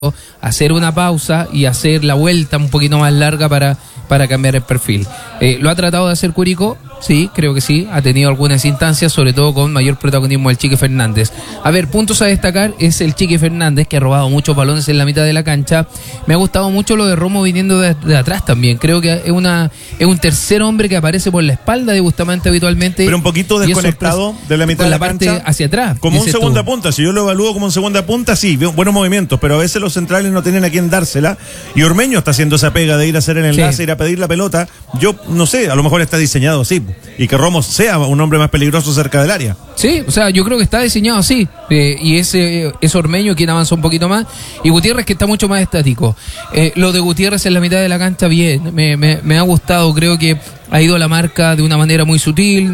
hacer una pausa y hacer la vuelta un poquito más larga para cambiar el perfil. ¿Lo ha tratado de hacer Curicó? Sí, creo que sí. Ha tenido algunas instancias, sobre todo con mayor protagonismo del Chique Fernández. A ver, puntos a destacar es el Chique Fernández, que ha robado muchos balones en la mitad de la cancha. Me ha gustado mucho lo de Romo viniendo de atrás también. Creo que es un tercer hombre que aparece por la espalda de Bustamante habitualmente. Pero un poquito desconectado de la mitad de la parte cancha, hacia atrás. Como un segunda punta. Si yo lo evalúo como un segunda punta, sí, buenos movimientos, pero a veces los centrales no tienen a quién dársela. Y Ormeño está haciendo esa pega de ir a hacer el enlace, ir a pedir la pelota. Yo no sé, a lo mejor está diseñado así. Y que Romo sea un hombre más peligroso cerca del área. Sí, o sea, yo creo que está diseñado así. Y es Ormeño quien avanza un poquito más. Y Gutiérrez, que está mucho más estático. Lo de Gutiérrez en la mitad de la cancha, bien. Me ha gustado. Creo que ha ido a la marca de una manera muy sutil.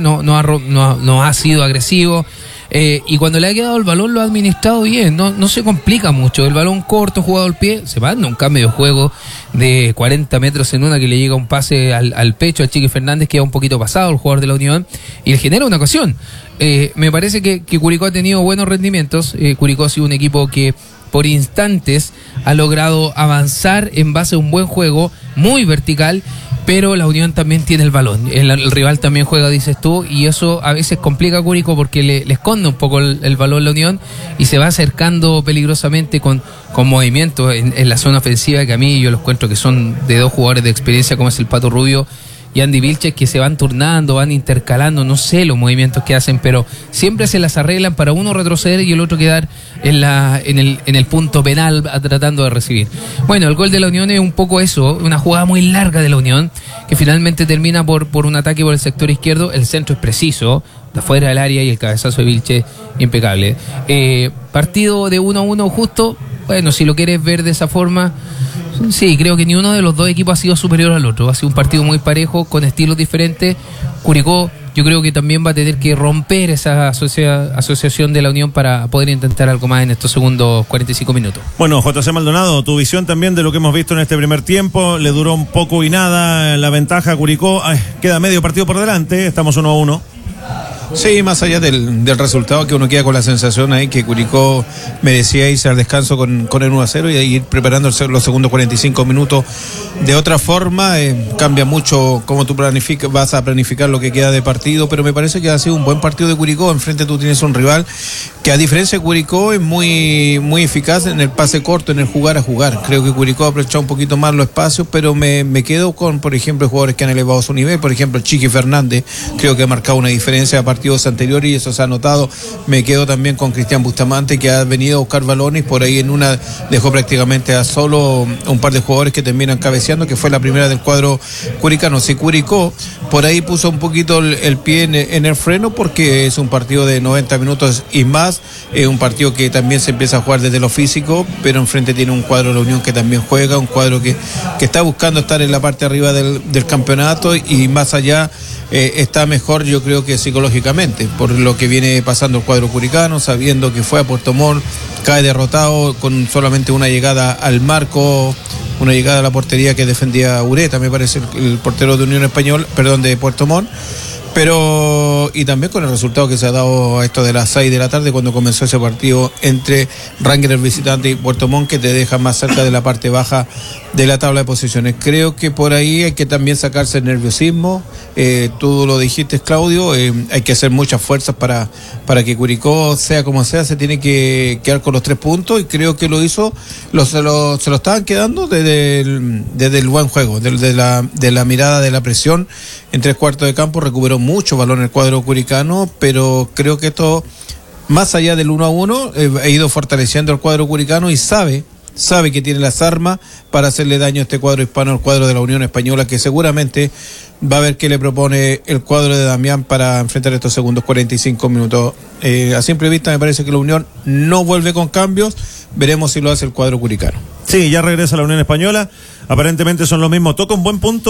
No ha sido agresivo. Y cuando le ha quedado el balón lo ha administrado bien, no se complica mucho. El balón corto, jugado al pie, se manda un cambio de juego de 40 metros en una, que le llega un pase al pecho al Chique Fernández, que va un poquito pasado, el jugador de la Unión, y le genera una ocasión. Me parece que Curicó ha tenido buenos rendimientos. Curicó ha sido un equipo que por instantes ha logrado avanzar en base a un buen juego, muy vertical, pero la Unión también tiene el balón. El rival también juega, dices tú, y eso a veces complica a Curicó porque le esconde un poco el balón la Unión y se va acercando peligrosamente con movimientos en la zona ofensiva, que a mí yo los encuentro que son de dos jugadores de experiencia, como es el Pato Rubio y Andy Vilches, que se van turnando, van intercalando, no sé los movimientos que hacen, pero siempre se las arreglan para uno retroceder y el otro quedar en el punto penal tratando de recibir. Bueno, el gol de la Unión es un poco eso, una jugada muy larga de la Unión, que finalmente termina por un ataque por el sector izquierdo. El centro es preciso, de afuera del área, y el cabezazo de Vilches impecable. Partido de 1-1 justo. Bueno, si lo quieres ver de esa forma, sí, creo que ni uno de los dos equipos ha sido superior al otro. Ha sido un partido muy parejo, con estilos diferentes. Curicó, yo creo que también va a tener que romper esa asociación de la Unión para poder intentar algo más en estos segundos 45 minutos. Bueno, JC Maldonado, tu visión también de lo que hemos visto en este primer tiempo. Le duró un poco y nada la ventaja a Curicó. Queda medio partido por delante, estamos 1-1. Sí, más allá del resultado, que uno queda con la sensación ahí que Curicó merecía irse al descanso con el 1-0 y ir preparando los segundos 45 minutos de otra forma. Cambia mucho cómo tú vas a planificar lo que queda de partido, pero me parece que ha sido un buen partido de Curicó. Enfrente tú tienes un rival que, a diferencia de Curicó, es muy, muy eficaz en el pase corto, en el jugar a jugar. Creo que Curicó ha aprovechado un poquito más los espacios, pero me quedo con, por ejemplo, jugadores que han elevado su nivel. Por ejemplo, el Chique Fernández, creo que ha marcado una diferencia a partidos anteriores y eso se ha notado. Me quedo también con Cristian Bustamante, que ha venido a buscar balones. Por ahí en una dejó prácticamente a solo un par de jugadores que terminan cabeceando, que fue la primera del cuadro curicano. Si Curicó por ahí puso un poquito el pie en el freno, porque es un partido de 90 minutos y más, es un partido que también se empieza a jugar desde lo físico, pero enfrente tiene un cuadro de la Unión que también juega, un cuadro que está buscando estar en la parte arriba del campeonato, y más allá está mejor, yo creo que psicológicamente, por lo que viene pasando el cuadro curicano, sabiendo que fue a Puerto Montt, cae derrotado con solamente una llegada al marco, una llegada a la portería que defendía Ureta, me parece, el portero de Unión Española, perdón, de Puerto Montt. Pero, y también con el resultado que se ha dado a esto de las 6 de la tarde, cuando comenzó ese partido entre Rangers visitante y Puerto Montt, que te deja más cerca de la parte baja de la tabla de posiciones. Creo que por ahí hay que también sacarse el nerviosismo. Tú lo dijiste, Claudio, hay que hacer muchas fuerzas para que Curicó, sea como sea, se tiene que quedar con los 3 puntos, y creo que lo hizo, se lo estaban quedando desde el buen juego, de la mirada, de la presión en 3/4 de campo. Recuperó mucho balón el cuadro curicano, pero creo que esto, más allá del 1-1, ha ido fortaleciendo el cuadro curicano, y sabe que tiene las armas para hacerle daño a este cuadro hispano, al cuadro de la Unión Española, que seguramente va a ver qué le propone el cuadro de Damián para enfrentar estos segundos 45 minutos. A simple vista me parece que la Unión no vuelve con cambios. Veremos si lo hace el cuadro curicano. Sí, ya regresa la Unión Española. Aparentemente son los mismos. Toca un buen punto,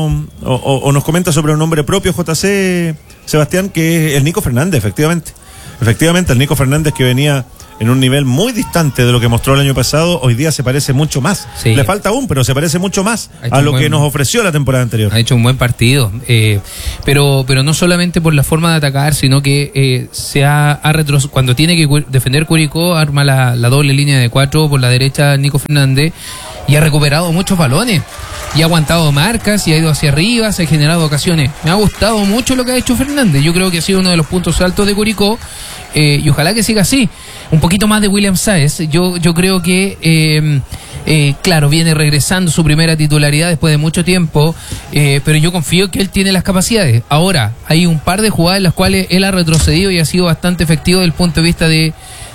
o nos comenta sobre un nombre propio, JC Sebastián, que es el Nico Fernández, efectivamente. Efectivamente, el Nico Fernández, que venía en un nivel muy distante de lo que mostró el año pasado. Hoy día se parece mucho más. Sí. Le falta aún, pero se parece mucho más a lo que nos ofreció la temporada anterior. Ha hecho un buen partido, pero no solamente por la forma de atacar, sino que se ha retrocedido. Cuando tiene que defender Curicó, arma la doble línea de 4 por la derecha Nico Fernández y ha recuperado muchos balones y ha aguantado marcas y ha ido hacia arriba, se ha generado ocasiones. Me ha gustado mucho lo que ha hecho Fernández. Yo creo que ha sido uno de los puntos altos de Curicó y ojalá que siga así. Un poquito más de William Sáez. Yo creo que claro, viene regresando su primera titularidad después de mucho tiempo, pero yo confío que él tiene las capacidades. Ahora, hay un par de jugadas en las cuales él ha retrocedido y ha sido bastante efectivo desde el punto de vista de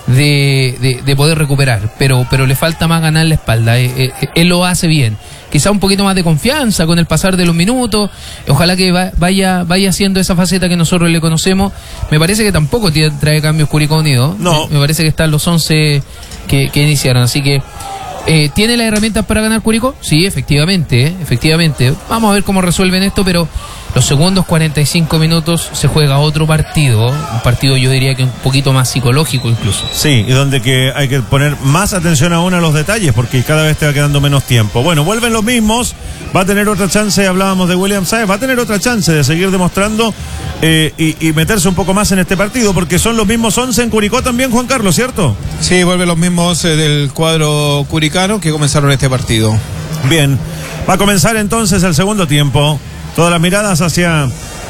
poder recuperar, pero le falta más ganar la espalda. Él lo hace bien. Quizá un poquito más de confianza con el pasar de los minutos. Ojalá que vaya haciendo esa faceta que nosotros le conocemos. Me parece que tampoco trae cambios Curicó Unido. No. Me parece que están los 11 que iniciaron. Así que ¿tiene las herramientas para ganar Curicó? Sí, efectivamente. Vamos a ver cómo resuelven esto, pero los segundos 45 minutos se juega otro partido. Un partido yo diría que un poquito más psicológico incluso. Sí, y donde que hay que poner más atención aún a los detalles, porque cada vez te va quedando menos tiempo. Bueno, vuelven los mismos, va a tener otra chance, hablábamos de William Sáez, va a tener otra chance de seguir demostrando y meterse un poco más en este partido, porque son los mismos 11 en Curicó también, Juan Carlos, ¿cierto? Sí, vuelven los mismos del cuadro curicano que comenzaron este partido. Bien, va a comenzar entonces el segundo tiempo. Todas las miradas hacia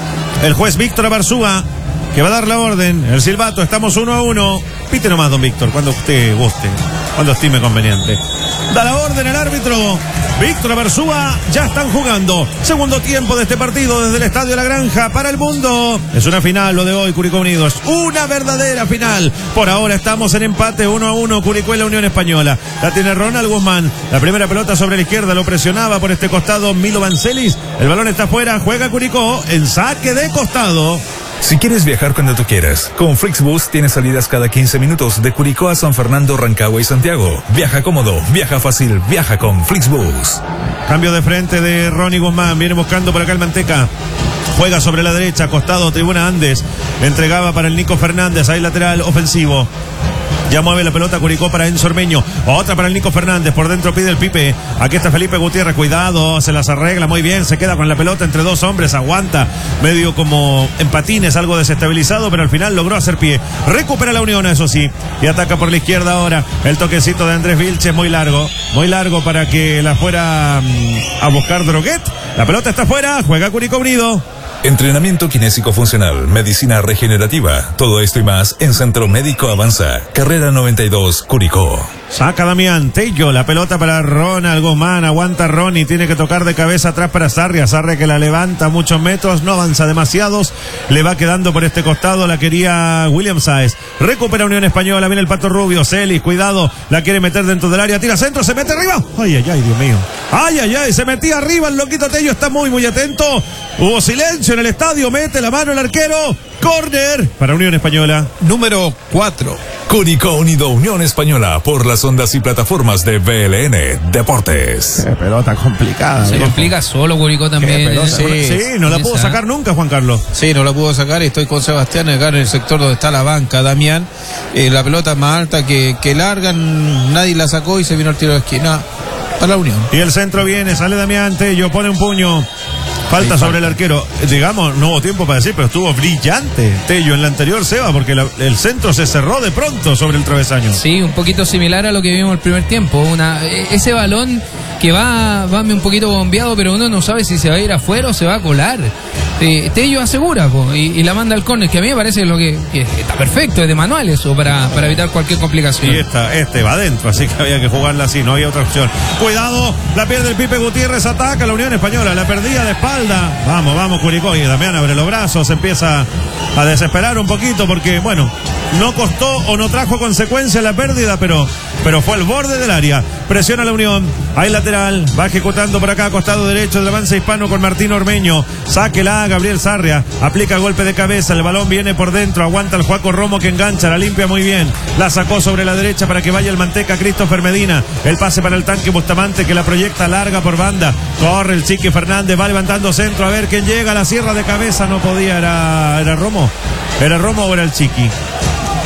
el juez Víctor Abarzúa, que va a dar la orden. El silbato, estamos 1-1. Pite nomás, don Víctor, cuando usted guste, cuando estime conveniente. Da la orden el árbitro Víctor Abarzúa. Ya están jugando. Segundo tiempo de este partido desde el Estadio La Granja para el mundo. Es una final lo de hoy, Curicó Unido. Es una verdadera final. Por ahora estamos en empate 1-1. Curicó y la Unión Española. La tiene Ronald Guzmán. La primera pelota sobre la izquierda. Lo presionaba por este costado Milo Vancelis. El balón está afuera. Juega Curicó en saque de costado. Si quieres viajar cuando tú quieras, con Flixbus tienes salidas cada 15 minutos de Curicó a San Fernando, Rancagua y Santiago. Viaja cómodo, viaja fácil, viaja con Flixbus. Cambio de frente de Ronnie Guzmán, viene buscando por acá el Manteca. Juega sobre la derecha, costado, tribuna Andes. Entregaba para el Nico Fernández, ahí lateral ofensivo. Ya mueve la pelota Curicó para Enzo Ormeño. Otra para el Nico Fernández. Por dentro pide el Pipe. Aquí está Felipe Gutiérrez. Cuidado. Se las arregla muy bien. Se queda con la pelota entre dos hombres. Aguanta. Medio como en patines. Algo desestabilizado. Pero al final logró hacer pie. Recupera la Unión, eso sí. Y ataca por la izquierda ahora. El toquecito de Andrés Vilches. Muy largo. Muy largo para que la fuera a buscar Droguet. La pelota está afuera. Juega Curicó Unido. Entrenamiento kinésico funcional, medicina regenerativa, todo esto y más en Centro Médico Avanza, carrera 92, Curicó. Saca Damián Tello, la pelota para Ronald Guzmán, aguanta Ronnie, tiene que tocar de cabeza atrás para Sarria que la levanta muchos metros, no avanza demasiados, le va quedando por este costado, la quería William Sáez, recupera Unión Española, viene el Pato Rubio, Celis, cuidado, la quiere meter dentro del área, tira centro, se mete arriba, ay, Dios mío, ay, se metía arriba, el loquito Tello está muy atento, hubo silencio en el estadio, mete la mano el arquero, córner para Unión Española. Número 4. Curicó Unido Unión Española por las ondas y plataformas de VLN Deportes. Pelota complicada. Se complica solo Curicó también. Sí, no la pudo sacar nunca, Juan Carlos. Sí, no la pudo sacar. Estoy con Sebastián acá en el sector donde está la banca, Damián. La pelota más alta que largan, nadie la sacó y se vino al tiro de esquina para la Unión. Y el centro viene, sale Damián Tello, pone un puño. Falta sobre el arquero. Digamos, no hubo tiempo para decir, pero estuvo brillante Tello en la anterior, Seba, porque el centro se cerró de pronto sobre el travesaño. Sí, un poquito similar a lo que vimos el primer tiempo. Ese balón que va un poquito bombeado, pero uno no sabe si se va a ir afuera o se va a colar. Tello asegura y la manda al córner, que a mí me parece que está perfecto, es de manual eso, para evitar cualquier complicación. Y este va adentro, así que había que jugarla así, no había otra opción. Cuidado, la pierde el Pipe Gutiérrez, ataca la Unión Española, la perdía de espalda. Vamos Curicó, y Damián abre los brazos, empieza a desesperar un poquito porque, bueno, no costó o no trajo consecuencia la pérdida, pero fue al borde del área. Presiona la Unión, hay lateral, va ejecutando por acá, costado derecho del avance hispano con Martín Ormeño, sáquela Gabriel Sarria, aplica golpe de cabeza, el balón viene por dentro, aguanta el Juaco Romo que engancha, la limpia muy bien, la sacó sobre la derecha para que vaya el Manteca Christopher Medina, el pase para el tanque Bustamante que la proyecta larga por banda, corre el Chiqui Fernández, va levantando centro, a ver quién llega, la cierra de cabeza, no podía, era Romo o era el Chiqui.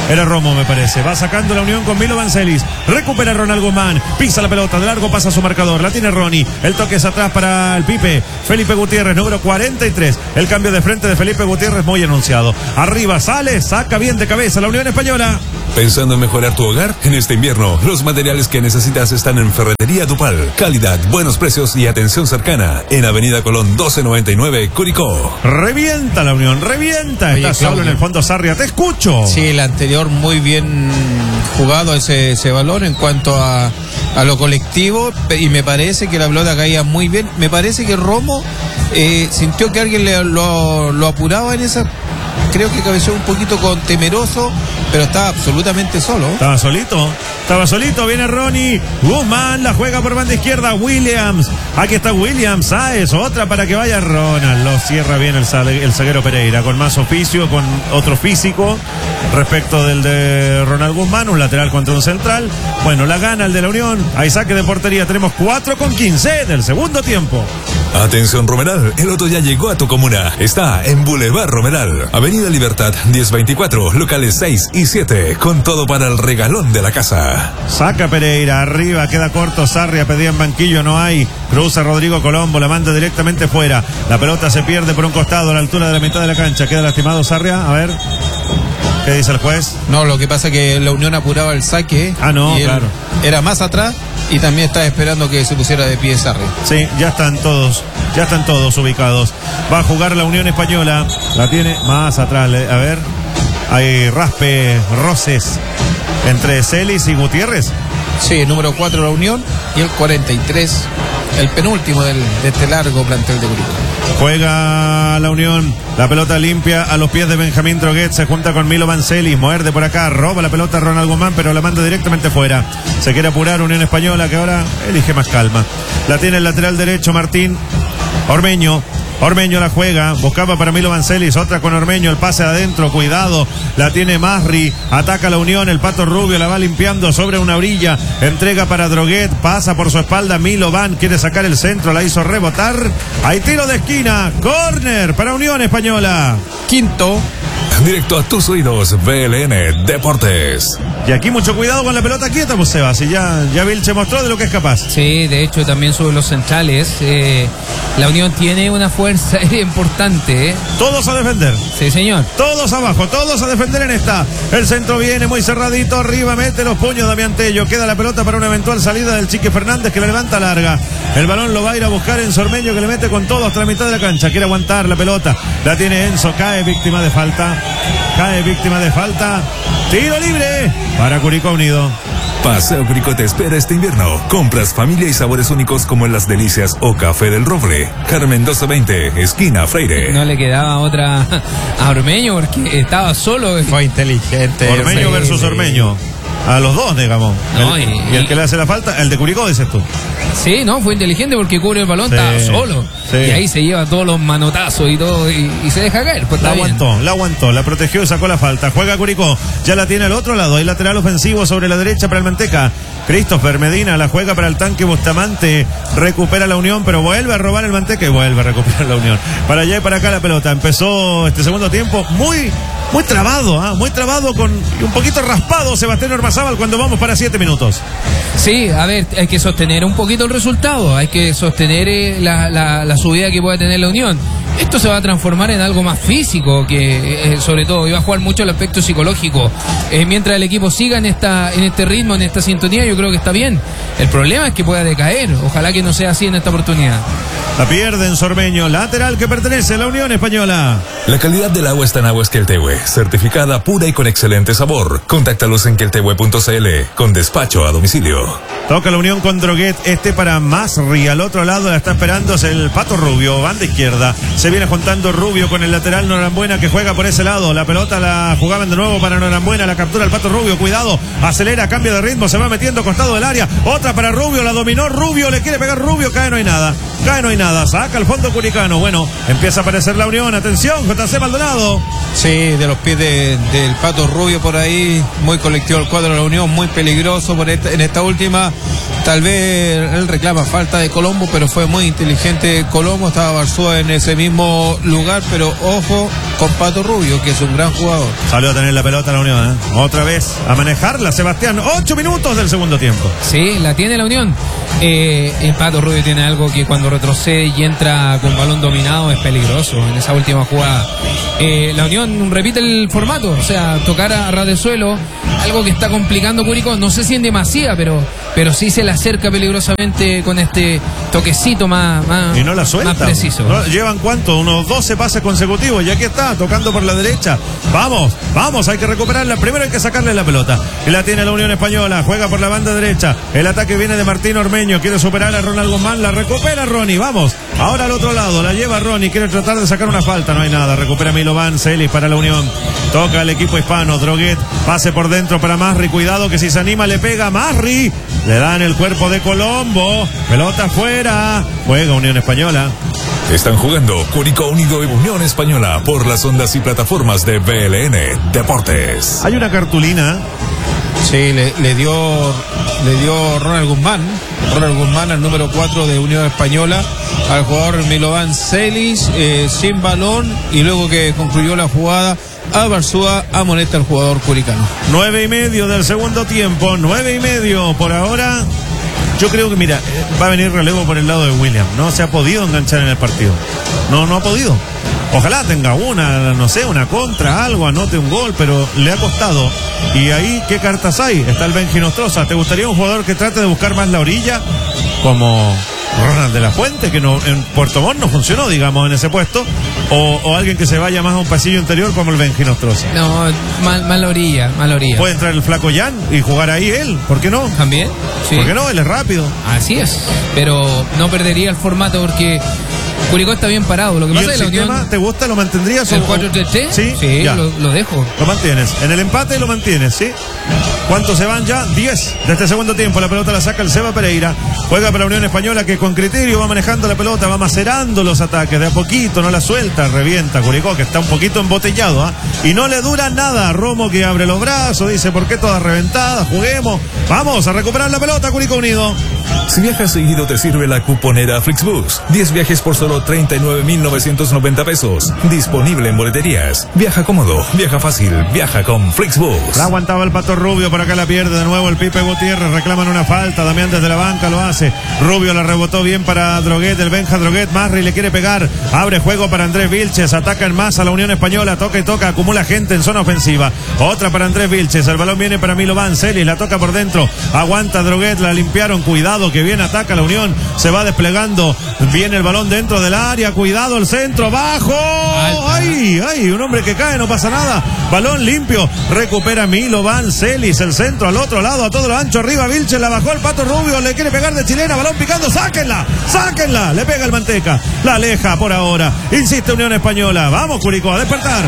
Era Romo, me parece. Va sacando la Unión con Milo Vancelis. Recupera Ronald Guzmán. Pisa la pelota. De largo pasa su marcador. La tiene Ronnie. El toque es atrás para el Pipe. Felipe Gutiérrez, número 43. El cambio de frente de Felipe Gutiérrez muy anunciado. Arriba sale, saca bien de cabeza la Unión Española. ¿Pensando en mejorar tu hogar? En este invierno, los materiales que necesitas están en Ferretería Dupal. Calidad, buenos precios y atención cercana. En Avenida Colón 1299, Curicó. Revienta la Unión, revienta. Oye, Está solo en el fondo Sarria. Te escucho. Sí, el anterior muy bien jugado ese balón en cuanto a lo colectivo, y me parece que la pelota caía muy bien. Me parece que Romo sintió que alguien lo apuraba en esa. Creo que cabeceó un poquito con temeroso, pero estaba absolutamente solo. Estaba solito, viene Ronnie Guzmán, la juega por banda izquierda, Williams, aquí está Williams, Sáez, otra para que vaya Ronald, lo cierra bien el zaguero Pereira, con más oficio, con otro físico, respecto del de Ronald Guzmán, un lateral contra un central, bueno, la gana el de la Unión, hay saque de portería, tenemos 4:15 del segundo tiempo. Atención Romeral, el Loto ya llegó a tu comuna. Está en Boulevard Romeral, Avenida Libertad 1024, locales 6 y 7, con todo para el regalón de la casa. Saca Pereira, arriba, queda corto, Sarria pedía en banquillo, no hay, cruza Rodrigo Colombo, la manda directamente fuera, la pelota se pierde por un costado a la altura de la mitad de la cancha, queda lastimado Sarria, a ver, ¿qué dice el juez? No, lo que pasa es que la Unión apuraba el saque. No, claro. Era más atrás y también estaba esperando que se pusiera de pie Sarri. Sí, ya están todos ubicados. Va a jugar la Unión Española, la tiene más atrás, a ver, hay roces entre Celis y Gutiérrez. Sí, el número 4 la Unión y el 43, el penúltimo de este largo plantel de Curicó. Juega la Unión, la pelota limpia a los pies de Benjamín Droguet, se junta con Milo Vancelis, muerde por acá, roba la pelota a Ronald Guzmán, pero la manda directamente fuera. Se quiere apurar Unión Española, que ahora elige más calma. La tiene el lateral derecho Martín Ormeño la juega, buscaba para Milo Vancelis, otra con Ormeño, el pase adentro, cuidado, la tiene Masri, ataca la Unión, el Pato Rubio la va limpiando sobre una orilla, entrega para Droguet, pasa por su espalda Milo Van, quiere sacar el centro, la hizo rebotar, hay tiro de esquina, córner para Unión Española. Quinto. Directo a tus oídos, BLN Deportes. Y aquí mucho cuidado con la pelota quieta, pues Sebas, y ya Vilche mostró de lo que es capaz. Sí, de hecho también sobre los centrales, la Unión tiene una fuerza importante. Todos a defender. Sí, señor. Todos abajo, todos a defender en esta. El centro viene muy cerradito, arriba mete los puños Damián Tello, queda la pelota para una eventual salida del Chique Fernández, que la levanta larga. El balón lo va a ir a buscar Enzo Ormeño, que le mete con todo hasta la mitad de la cancha, quiere aguantar la pelota, la tiene Enzo, cae víctima de falta, tiro libre para Curicó Unido. Paseo Curicó te espera este invierno. Compras, familia y sabores únicos como en Las Delicias o Café del Roble. Carmen 1220, esquina Freire. No le quedaba otra a Ormeño porque estaba solo. Fue inteligente. Ormeño versus Ormeño. A los dos, digamos. No, y el que le hace la falta, el de Curicó, dices tú. Sí, no, fue inteligente porque cubre el balón, estaba solo. Sí. Y ahí se lleva todos los manotazos y todo y se deja caer. Pues la aguantó, la protegió y sacó la falta. Juega Curicó, ya la tiene al otro lado. Hay lateral ofensivo sobre la derecha para el Manteca. Christopher Medina la juega para el tanque Bustamante. Recupera la Unión, pero vuelve a robar el Manteca y vuelve a recuperar la Unión. Para allá y para acá la pelota. Empezó este segundo tiempo muy trabado, con un poquito raspado Sebastián Ormazábal cuando vamos para 7 minutos. Sí, a ver, hay que sostener un poquito el resultado, hay que sostener la subida que pueda tener la Unión. Esto se va a transformar en algo más físico, que sobre todo iba a jugar mucho el aspecto psicológico. Mientras el equipo siga en este ritmo, en esta sintonía, yo creo que está bien. El problema es que pueda decaer, ojalá que no sea así en esta oportunidad. La pierde en Sormeño, lateral que pertenece a la Unión Española. La calidad del agua está en Aguas Queltehue, certificada pura y con excelente sabor. Contáctalos en queltehue.cl, con despacho a domicilio. Toca la Unión con Droguet, para Masri, al otro lado la está esperando es el Pato Rubio, banda izquierda. Se viene juntando Rubio con el lateral Norambuena, que juega por ese lado. La pelota la jugaban de nuevo para Norambuena, la captura el Pato Rubio, cuidado, acelera, cambia de ritmo, se va metiendo costado del área. Otra para Rubio, la dominó Rubio, le quiere pegar Rubio, cae, no hay nada, saca el fondo curicano. Bueno, empieza a aparecer la Unión, atención, JC Maldonado. Sí, de los pies del Pato Rubio por ahí, muy colectivo el cuadro de la Unión, muy peligroso en esta última Tal vez él reclama falta de Colombo, pero fue muy inteligente Colombo. Estaba Barzúa en ese mismo lugar, pero ojo con Pato Rubio, que es un gran jugador. Salió a tener la pelota la Unión, ¿eh? Otra vez a manejarla, Sebastián. 8 minutos del segundo tiempo. Sí, la tiene la Unión. El Pato Rubio tiene algo que cuando retrocede y entra con balón dominado es peligroso en esa última jugada. La Unión repite el formato, o sea, tocar a ras de suelo, algo que está complicando Curicó. No sé si en demasía, pero sí se le acerca peligrosamente con este toquecito más y no la suelta, más preciso. ¿No? ¿Llevan cuánto? Unos 12 pases consecutivos y aquí está, tocando por la derecha. Vamos, hay que recuperarla. Primero hay que sacarle la pelota. Y la tiene la Unión Española, juega por la banda derecha. El ataque viene de Martín Ormeño, quiere superar a Ronald Guzmán, la recupera Ronnie, vamos. Ahora al otro lado, la lleva Ronnie, quiere tratar de sacar una falta, no hay nada. Recupera Milovan Celis para la Unión. Toca el equipo hispano, Droguet, pase por dentro para Masri, cuidado que si se anima le pega Masri. Le dan el cuerpo de Colombo, pelota afuera, juega Unión Española. Están jugando Curicó Unido y Unión Española por las ondas y plataformas de BLN Deportes. Hay una cartulina. Sí, le dio Ronald Guzmán al número 4 de Unión Española, al jugador Milovan Celis, sin balón, y luego que concluyó la jugada, a Barzúa amonesta al jugador curicano. 9:30 del segundo tiempo, 9:30 por ahora. Yo creo que, mira, va a venir relevo por el lado de William. No se ha podido enganchar en el partido. No ha podido. Ojalá tenga una contra, algo, anote un gol, pero le ha costado. Y ahí, ¿qué cartas hay? Está el Benji Nostroza. ¿Te gustaría un jugador que trate de buscar más la orilla? Como Ronald de la Fuente, que no, en Puerto Montt no funcionó, digamos, en ese puesto. O alguien que se vaya más a un pasillo interior como el Benji Nostroza. No, mal orilla. Puede entrar el flaco Jan y jugar ahí él, ¿por qué no? ¿También? Sí. ¿Por qué no? Él es rápido. Así es, pero no perdería el formato porque Curicó está bien parado. Lo que pasa es que la Unión... ¿Te gusta? ¿Lo mantendrías? ¿El 4-3-3? Sí, lo dejo. Lo mantienes. En el empate lo mantienes, ¿sí? ¿Cuántos se van ya? 10 de este segundo tiempo. La pelota la saca el Seba Pereira. Juega para la Unión Española, que con criterio va manejando la pelota, va macerando los ataques. De a poquito, no la suelta, revienta Curicó, que está un poquito embotellado, ¿eh? Y no le dura nada. Romo, que abre los brazos, dice, ¿por qué todas reventadas? Juguemos. Vamos a recuperar la pelota, Curicó Unido. Si viajas seguido te sirve la cuponera Flixbus. 10 viajes por solo 39,990 pesos. Disponible en boleterías. Viaja cómodo, viaja fácil, viaja con Flixbus. La aguantaba el Pato Rubio, por acá la pierde de nuevo el Pipe Gutiérrez. Reclaman una falta, Damián desde la banca lo hace. Rubio la rebotó bien para Droguet, el Benja Droguet. Masri le quiere pegar. Abre juego para Andrés Vilches. Ataca en más a la Unión Española. Toca y toca, acumula gente en zona ofensiva. Otra para Andrés Vilches. El balón viene para Milovan Celis. La toca por dentro. Aguanta Droguet, la limpiaron. Cuidado que bien ataca la Unión. Se va desplegando. Viene el balón dentro del área. Cuidado el centro. Bajo. ¡Ay! Un hombre que cae, no pasa nada. Balón limpio. Recupera Milovan Celis. El centro al otro lado, a todo lo ancho. Arriba Vilches, la bajó el Pato Rubio. Le quiere pegar de chilena. Balón picando. ¡Sáquenla! Le pega el Manteca. La aleja por ahora. Insiste Unión Española. Vamos Curicó a despertar.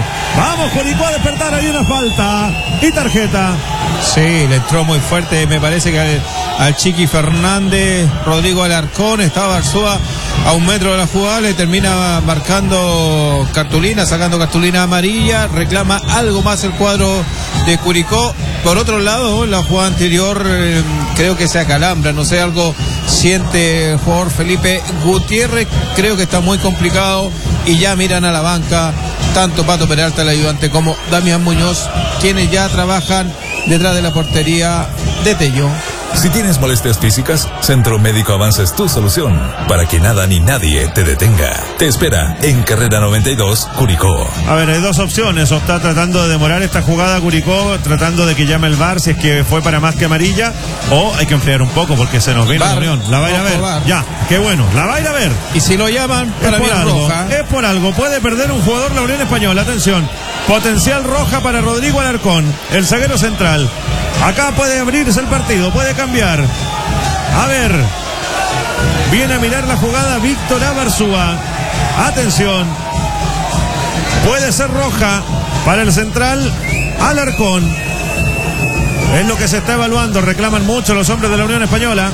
Hay una falta. Y tarjeta. Sí, le entró muy fuerte. Me parece que al Chiqui Fernández, Rodrigo Alarcón, estaba Barzúa a 1 metro de la jugada, le termina marcando cartulina, sacando cartulina amarilla, reclama algo más el cuadro de Curicó. Por otro lado, en la jugada anterior creo que se acalambra, no sé, algo siente el jugador Felipe Gutiérrez, creo que está muy complicado y ya miran a la banca tanto Pato Peralta, el ayudante, como Damián Muñoz, quienes ya trabajan detrás de la portería de Tello. Si tienes molestias físicas, Centro Médico Avance es tu solución para que nada ni nadie te detenga. Te espera en Carrera 92, Curicó. A ver, hay dos opciones. O está tratando de demorar esta jugada Curicó, tratando de que llame el VAR si es que fue para más que amarilla, o hay que enfriar un poco porque se nos viene la Unión. La va a ir a ver. Ya, qué bueno, la va a ir a ver. Y si lo llaman, para mí es roja. Es por algo. Puede perder un jugador la Unión Española. Atención. Potencial roja para Rodrigo Alarcón, el zaguero central. Acá puede abrirse el partido, puede cambiar. A ver. Viene a mirar la jugada Víctor Barzúa. Atención. Puede ser roja para el central Alarcón. Es lo que se está evaluando. Reclaman mucho los hombres de la Unión Española.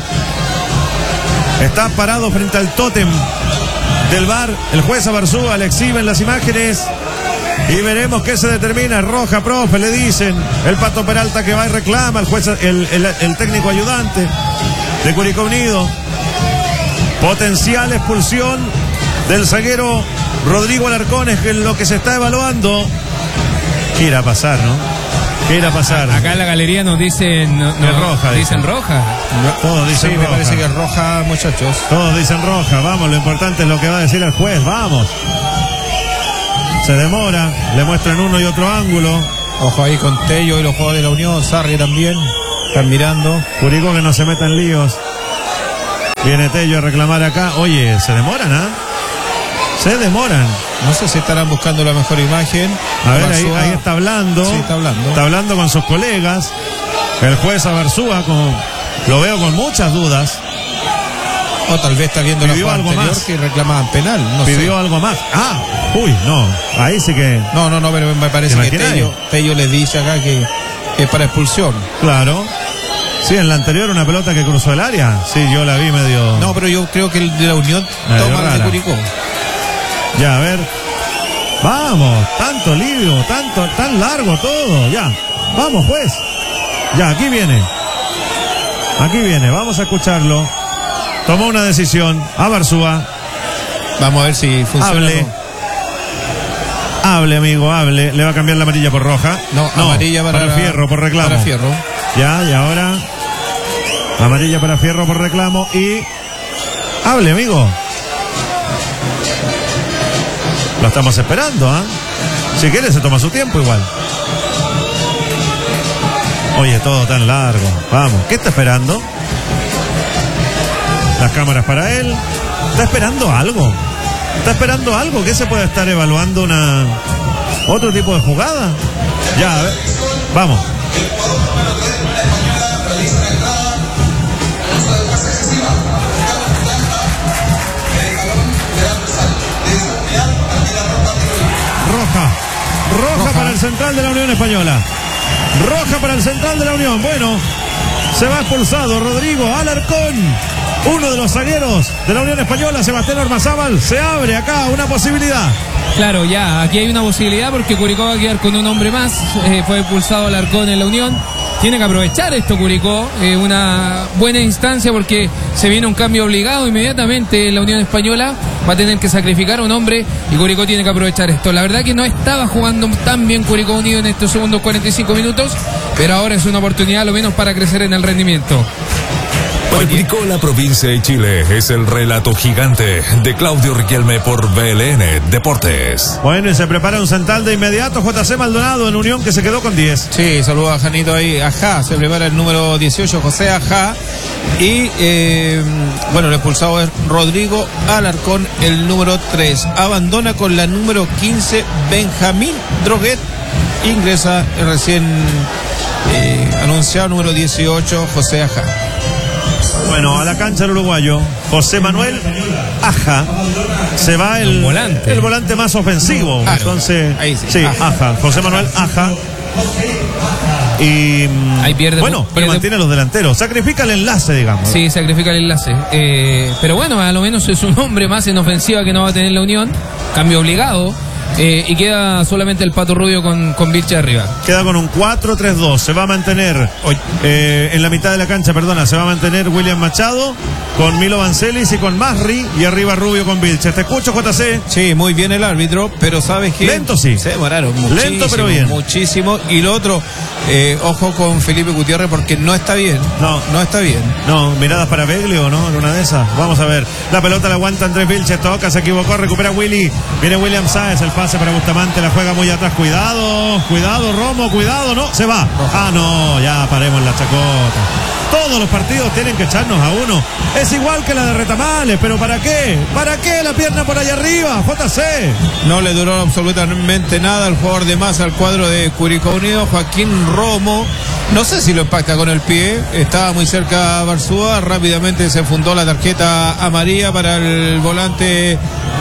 Está parado frente al tótem del VAR. El juez Barzúa le exhiben las imágenes. Y veremos qué se determina. Roja, profe, le dicen. El Pato Peralta que va y reclama. El juez, el técnico ayudante. de Curicó Unido. Potencial expulsión del zaguero Rodrigo Alarcón es lo que se está evaluando. ¿Qué irá a pasar, no? ¿Qué irá a pasar? Acá en la galería nos dicen... Es roja. Dicen roja. Todos dicen sí, roja. me parece que es roja, muchachos. Todos dicen roja. Vamos, lo importante es lo que va a decir el juez. Vamos. Se demora. Le muestran uno y otro ángulo. Ojo ahí con Tello y los jugadores de la Unión. Sarri también. Están mirando. Curicó que no se meta en líos. Viene Tello a reclamar acá. Oye, se demoran, ¿ah? Se demoran. No sé si estarán buscando la mejor imagen. A ver, ahí está hablando. Sí, está hablando. Está hablando con sus colegas. El juez Abarzúa, lo veo con muchas dudas. O tal vez está viendo la Pidió jugada algo anterior más. que reclamaban penal. No Pidió sé. algo más. Uy, no. Ahí sí que... No, pero me parece que Tello les dice acá que es para expulsión. Claro. Sí, en la anterior una pelota que cruzó el área. Sí, yo la vi medio... No, pero yo creo que el de la Unión Medio toma el de rara. Curicó. Ya, a ver. Vamos, tanto lío, tan largo todo. Ya, vamos, juez. Ya, aquí viene, vamos a escucharlo. Tomó una decisión, Abarzúa. Vamos a ver si funciona. Hable, amigo, hable. Le va a cambiar la amarilla por roja. No, amarilla para Fierro, por reclamo. Para Fierro. Ya, y ahora amarilla para Fierro por reclamo y... Hable, amigo. Lo estamos esperando, ¿ah? Si quiere se toma su tiempo igual. Oye, todo tan largo. Vamos, ¿qué está esperando? Las cámaras para él. ¿Está esperando algo? ¿Qué se puede estar evaluando? ¿Otro tipo de jugada? Ya, a ver. Vamos. Roja para el central de la Unión Española. Roja para el central de la Unión. Bueno, se va expulsado Rodrigo Alarcón, uno de los zagueros de la Unión Española. Sebastián Ormazábal, se abre acá una posibilidad. Claro, ya, aquí hay una posibilidad porque Curicó va a quedar con un hombre más. Fue expulsado Alarcón en la Unión. Tiene que aprovechar esto Curicó, una buena instancia porque se viene un cambio obligado inmediatamente en la Unión Española. Va a tener que sacrificar a un hombre y Curicó tiene que aprovechar esto. La verdad que no estaba jugando tan bien Curicó Unido en estos segundos 45 minutos, pero ahora es una oportunidad a lo menos para crecer en el rendimiento. Replicó la provincia de Chile. Es el relato gigante de Claudio Riquelme por BLN Deportes. Bueno, y se prepara un central de inmediato. JC Maldonado en Unión que se quedó con 10. Sí, saluda a Janito ahí. Ajá, se prepara el número 18, José Ajá. Y bueno, el expulsado es Rodrigo Alarcón, el número 3. Abandona con la número 15, Benjamín Droguet. Ingresa el recién anunciado número 18, José Ajá. Bueno, a la cancha el uruguayo José Manuel Aja. Se va el volante más ofensivo. Claro. Entonces, Ahí sí. Aja. José Manuel Aja. Y Ahí pierde, bueno, pero mantiene los delanteros. Sacrifica el enlace, digamos. Sí, sacrifica el enlace. Pero bueno, a lo menos es un hombre más en ofensiva que no va a tener la Unión. Cambio obligado. Y queda solamente el Pato Rubio con Vilche arriba. Queda con un 4-3-2. Se va a mantener en la mitad de la cancha, se va a mantener William Machado con Milo Vancelis y con Masri, y arriba Rubio con Vilche. Te escucho, JC. Sí, muy bien el árbitro, pero ¿sabes qué? Lento, sí. Se demoraron muchísimo. Lento, pero bien. Muchísimo. Y lo otro, ojo con Felipe Gutiérrez porque no está bien. No está bien. No, miradas para Beglio, ¿no? En una de esas. Vamos a ver. La pelota la aguanta Andrés Vilche. Toca, se equivocó, recupera Willy. Viene William Sáez, el pase para Bustamante, la juega muy atrás. Cuidado, Romo, cuidado. No, se va. No, ya paremos la chacota. Todos los partidos tienen que echarnos a uno. Es igual que la de Retamales, pero ¿para qué? ¿Para qué la pierna por allá arriba? JC. No le duró absolutamente nada al jugador de más al cuadro de Curicó Unido, Joaquín Romo. No sé si lo impacta con el pie. Estaba muy cerca Barzúa. Rápidamente se fundó la tarjeta amarilla para el volante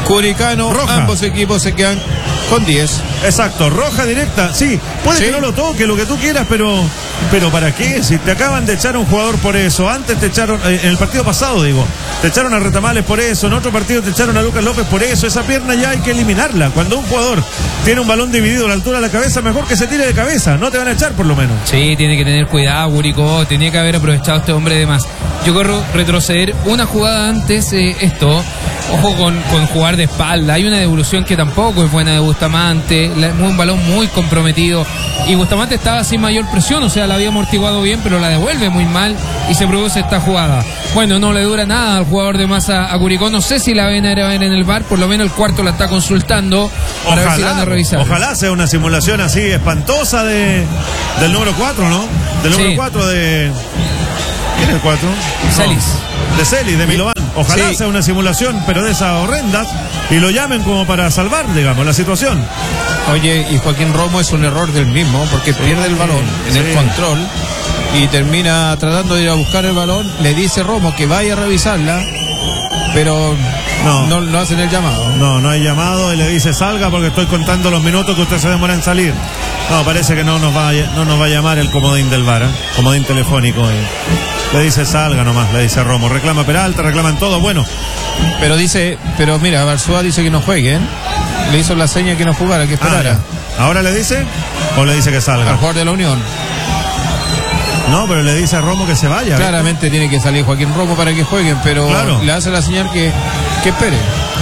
Curicano, roja. Ambos equipos se quedan con 10. Exacto, roja directa. Sí, puede Sí. que no lo toque, lo que tú quieras, pero ¿para qué? Si te acaban de echar a un jugador por eso, antes te echaron, en el partido pasado digo, te echaron a Retamales por eso, en otro partido te echaron a Lucas López por eso, esa pierna ya hay que eliminarla. Cuando un jugador tiene un balón dividido a la altura de la cabeza, mejor que se tire de cabeza, no te van a echar por lo menos. Sí, tiene que tener cuidado, Curicó. Tenía que haber aprovechado este hombre de más. Yo corro retroceder una jugada antes, esto. Ojo con jugar de espalda. Hay una devolución que tampoco es buena de Bustamante. Un balón muy comprometido. Y Bustamante estaba sin mayor presión, o sea, la había amortiguado bien, pero la devuelve muy mal y se produce esta jugada. Bueno, no le dura nada al jugador de más a Curicó. No sé si la ven a ver en el VAR, por lo menos el cuarto la está consultando para ver si la van a revisar. Ojalá sea una simulación así espantosa del número 4, ¿no? Del número Sí. 4 de... ¿Quién es el 4? Celis. De Celis, de Milovan. Ojalá Sí. sea una simulación, pero de esas horrendas, y lo llamen como para salvar, digamos, la situación. Oye, y Joaquín Romo es un error del mismo, porque pierde el balón en el control y termina tratando de ir a buscar el balón. Le dice Romo que vaya a revisarla, pero no hacen el llamado. No hay llamado y le dice salga porque estoy contando los minutos que usted se demora en salir. No, parece que no nos va a llamar el comodín del VAR, comodín telefónico. Le dice salga nomás, le dice Romo. Reclama Peralta, reclaman todo, bueno. Pero mira, Barzúa dice que no jueguen. Le hizo la seña que no jugara, que esperara. ¿Ahora le dice o le dice que Al salga? jugador de la Unión. No, pero le dice a Romo que se vaya. Claramente tiene que salir Joaquín Romo para que jueguen, pero Claro. le hace la señal que espere.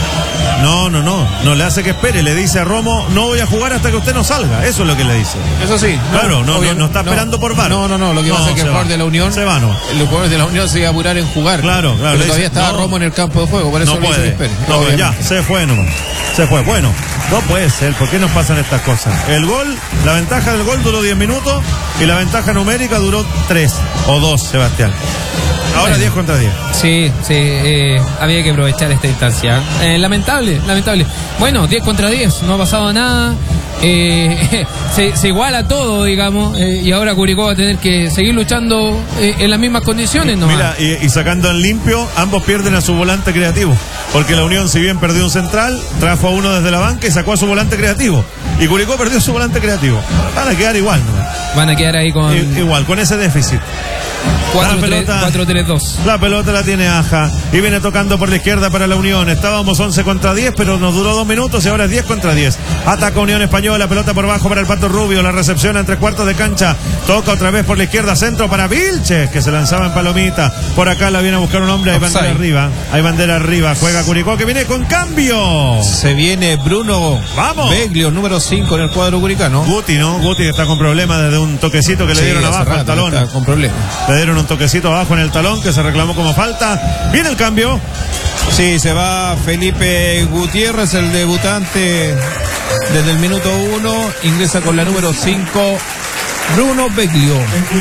No le hace que espere, le dice a Romo, no voy a jugar hasta que usted no salga, eso es lo que le dice. Eso sí. Claro, no está esperando por VAR. No, lo que pasa es que el jugador de la Unión, se va, no. los jugadores de la Unión se iba a apurar en jugar. Claro, pero le todavía dice, estaba no, Romo en el campo de juego, por eso No le dice puede, que espere. no, Obviamente. ya, se fue nomás, se fue, bueno, no puede ser, ¿por qué nos pasan estas cosas? El gol, la ventaja del gol duró 10 minutos y la ventaja numérica duró 3 o 2, Sebastián. Ahora 10 contra 10. Sí, había que aprovechar esta instancia. Lamentable. Bueno, 10 contra 10, no ha pasado nada. Se iguala todo, digamos, y ahora Curicó va a tener que seguir luchando en las mismas condiciones, ¿no? Mira, y sacando en limpio, ambos pierden a su volante creativo. Porque la Unión, si bien perdió un central, trajo a uno desde la banca y sacó a su volante creativo. Y Curicó perdió su volante creativo. Van a quedar igual, ¿no? Van a quedar ahí con Igual, con ese déficit. 4-3-2. La pelota la tiene Aja y viene tocando por la izquierda para la Unión. Estábamos 11 contra 10, pero nos duró 2 minutos y ahora es 10 contra 10. Ataca Unión Española, pelota por bajo para el Pato Rubio, la recepción en 3/4 de cancha. Toca otra vez por la izquierda, centro para Vilches, que se lanzaba en palomita. Por acá la viene a buscar un hombre, hay bandera arriba. Hay bandera arriba, juega Curicó que viene con cambio. Se viene Bruno Beglio, número 5 en el cuadro curicano. Guti, ¿no? Guti está con problemas desde un toquecito que le dieron abajo al talón. Está con problemas. Le dieron un toquecito abajo en el talón que se reclamó como falta. Viene el cambio. Sí, se va Felipe Gutiérrez, el debutante desde el minuto 1. Ingresa con la número 5, Bruno Beglio.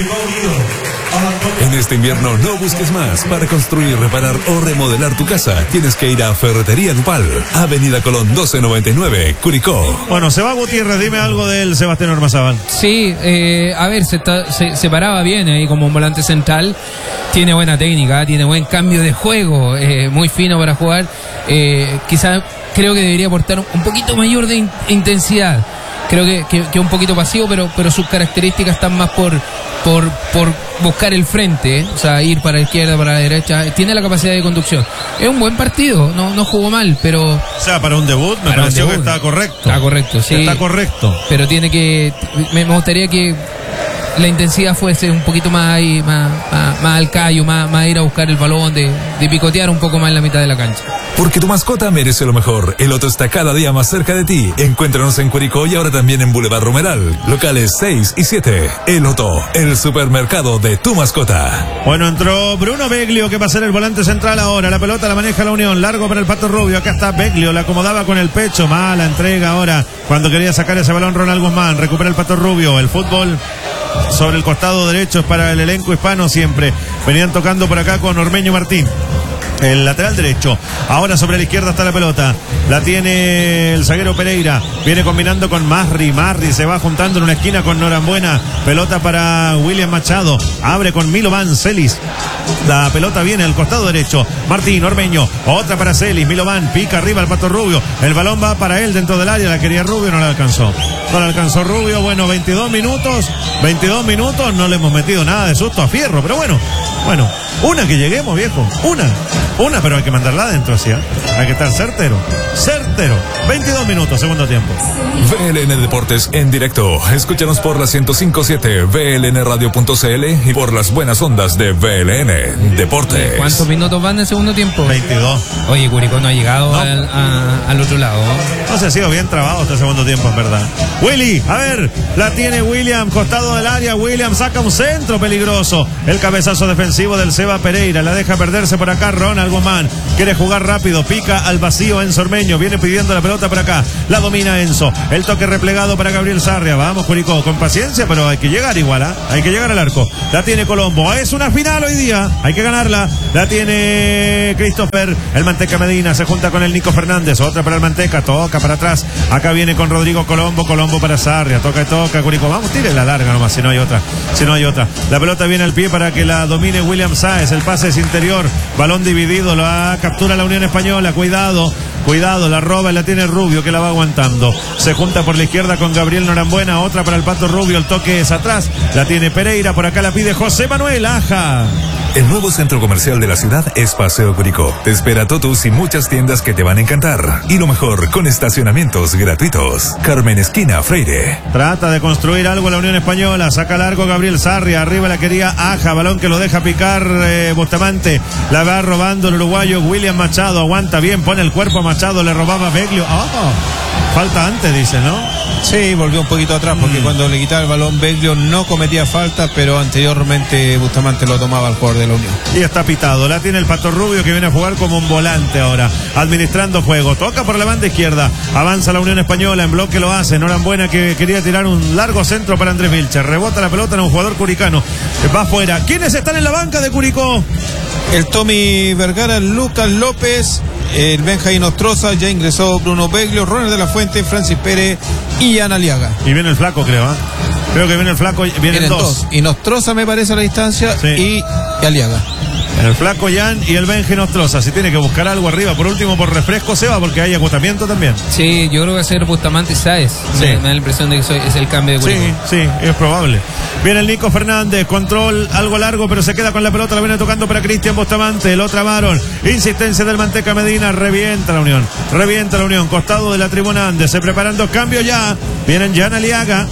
En este invierno no busques más. Para construir, reparar o remodelar tu casa, tienes que ir a Ferretería Nupal, Avenida Colón 1299, Curicó. Bueno, se va Gutiérrez, dime algo del Sebastián Ormazábal. Sí, a ver, se paraba bien ahí como un volante central. Tiene buena técnica, tiene buen cambio de juego, muy fino para jugar. Quizás creo que debería aportar un poquito mayor de intensidad. Creo que un poquito pasivo, pero sus características están más por buscar el frente, o sea, ir para la izquierda, para la derecha. Tiene la capacidad de conducción. Es un buen partido, no jugó mal, pero... O sea, para un debut me pareció que está correcto. Está correcto, sí. Está correcto. Pero tiene que... Me gustaría que la intensidad fuese un poquito más ahí, más al callo, más ir a buscar el balón, de picotear un poco más en la mitad de la cancha. Porque tu mascota merece lo mejor. El Otto está cada día más cerca de ti. Encuéntranos en Curicó y ahora también en Boulevard Romeral. Locales 6 y 7. El Otto, el supermercado de tu mascota. Bueno, entró Bruno Beglio, que va a ser el volante central ahora. La pelota la maneja la Unión. Largo para el Pato Rubio. Acá está Beglio. La acomodaba con el pecho. Mala entrega ahora. Cuando quería sacar ese balón Ronald Guzmán. Recupera el Pato Rubio. El fútbol sobre el costado derecho es para el elenco hispano siempre. Venían tocando por acá con Ormeño Martín. El lateral derecho. Ahora sobre la izquierda está la pelota. La tiene el zaguero Pereira. Viene combinando con Marri. Marri se va juntando en una esquina con Norambuena. Pelota para William Machado. Abre con Milovan Celis. La pelota viene al costado derecho. Martín Ormeño. Otra para Celis. Milovan pica arriba al Pato Rubio. El balón va para él dentro del área. La quería Rubio, no la alcanzó. No la alcanzó Rubio. Bueno, 22 minutos. 22 minutos. No le hemos metido nada de susto a Fierro. Pero bueno. Una que lleguemos, viejo. Una, pero hay que mandarla adentro, ¿sí? Hay que estar certero. 22 minutos, segundo tiempo. VLN Deportes en directo. Escúchanos por la 105.7 VLNradio.cl y por las buenas ondas de VLN Deportes. ¿Cuántos minutos van en segundo tiempo? 22. Oye, Curicó no ha llegado al otro lado. No se ha sido bien trabado este segundo tiempo, en verdad. Willy, a ver, la tiene William, costado del área. William saca un centro peligroso. El cabezazo defensivo del Seba Pereira. La deja perderse por acá Ronald Guzmán. Quiere jugar rápido, pica al vacío Enzo Ormeño. Viene pidiendo la pelota por acá. La domina Enzo. El toque replegado para Gabriel Sarria. Vamos, Curicó, con paciencia, pero hay que llegar igual, ¿eh? Hay que llegar al arco. La tiene Colombo. Es una final hoy día. Hay que ganarla. La tiene Christopher. El Manteca Medina se junta con el Nico Fernández. Otra para el Manteca. Toca para atrás. Acá viene con Rodrigo Colombo. Colombo para Sarria. Toca, Curicó. Vamos, tire la larga nomás, si no hay otra. La pelota viene al pie para que la domine William Sáez. El pase es interior. Balón dividido. La captura la Unión Española. Cuidado, la roba y la tiene Rubio, que la va aguantando. Se junta por la izquierda con Gabriel Norambuena. Otra para el Pato Rubio. El toque es atrás. La tiene Pereira. Por acá la pide José Manuel Aja. El nuevo centro comercial de la ciudad es Paseo Curicó. Te espera Totus y muchas tiendas que te van a encantar. Y lo mejor, con estacionamientos gratuitos. Carmen Esquina Freire. Trata de construir algo la Unión Española. Saca largo Gabriel Sarria. Arriba la quería Aja. Balón que lo deja picar Bustamante. La va robando el uruguayo William Machado. Aguanta bien, pone el cuerpo a Machado. Le robaba Beglio. Falta antes, dice, ¿no? Sí, volvió un poquito atrás porque cuando le quitaba el balón Beglio no cometía falta, pero anteriormente Bustamante lo tomaba al jugador de la Unión. Y está pitado. La tiene el Pato Rubio, que viene a jugar como un volante ahora, administrando juego. Toca por la banda izquierda. Avanza la Unión Española, en bloque lo hace. Norambuena, que quería tirar un largo centro para Andrés Vilcher. Rebota la pelota en un jugador curicano. Va afuera. ¿Quiénes están en la banca de Curicó? El Tommy Vergara, Lucas López, el Benjamín Ostroza, ya ingresó Bruno Beglio, Ronald de la Fuente, Francis Pérez y Jan Aliaga. Y viene el flaco, creo, ¿eh? Creo que viene el flaco, vienen dos. Y Nostroza me parece a la distancia, sí. y Aliaga. El flaco Jan y el Benji Nostroza. Si tiene que buscar algo arriba, por último, por refresco se va, porque hay agotamiento también. Sí, yo creo que va a ser Bustamante y Sáez. Sí. Me da la impresión de que es el cambio de Curicó. Sí, es probable. Viene el Nico Fernández, control algo largo, pero se queda con la pelota, la viene tocando para Cristian Bustamante, lo trabaron. Insistencia del Manteca Medina, revienta la Unión, costado de la tribuna Andes. Se preparan dos cambios ya. Vienen Jan Aliaga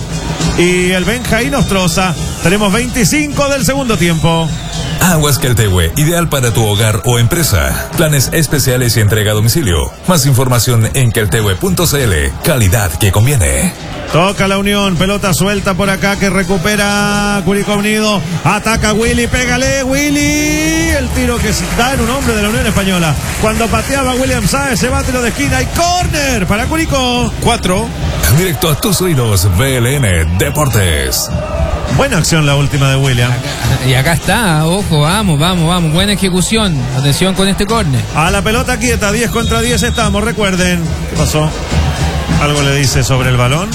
y el Benjamín Nostroza. Tenemos 25 del segundo tiempo. Aguas Queltehue, ideal para tu hogar o empresa. Planes especiales y entrega a domicilio. Más información en queltehue.cl. Calidad que conviene. Toca la Unión, pelota suelta por acá que recupera Curicó Unido. Ataca Willy, pégale Willy. El tiro que da en un hombre de la Unión Española. Cuando pateaba William Sáez, se va tiro de esquina y córner para Curicó. 4. Directo a tus oídos, VLN Deportes. Buena acción la última de William. Y acá está, ojo, vamos. Buena ejecución. Atención con este córner. A la pelota quieta, 10 contra 10 estamos, recuerden. ¿Qué pasó? ¿Algo le dice sobre el balón?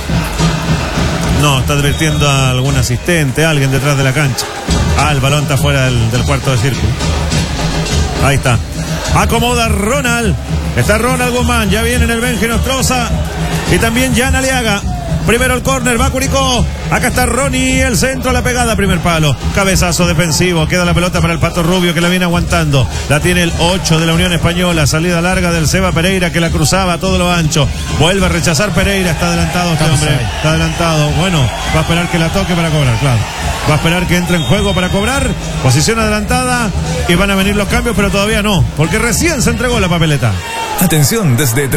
No, está advirtiendo a algún asistente, a alguien detrás de la cancha. El balón está fuera del cuarto de círculo. Ahí está. Acomoda Ronald. Está Ronald Guzmán, ya viene en el Benji Nostroza. Y también Jan Aliaga. Primero el córner, va Curicó. Acá está Ronnie, el centro, la pegada, primer palo. Cabezazo defensivo, queda la pelota para el Pato Rubio que la viene aguantando. La tiene el 8 de la Unión Española. Salida larga del Seba Pereira que la cruzaba a todo lo ancho. Vuelve a rechazar Pereira, está adelantado este hombre. Está adelantado. Bueno, va a esperar que la toque para cobrar, claro. Va a esperar que entre en juego para cobrar. Posición adelantada y van a venir los cambios, pero todavía no, porque recién se entregó la papeleta. Atención, desde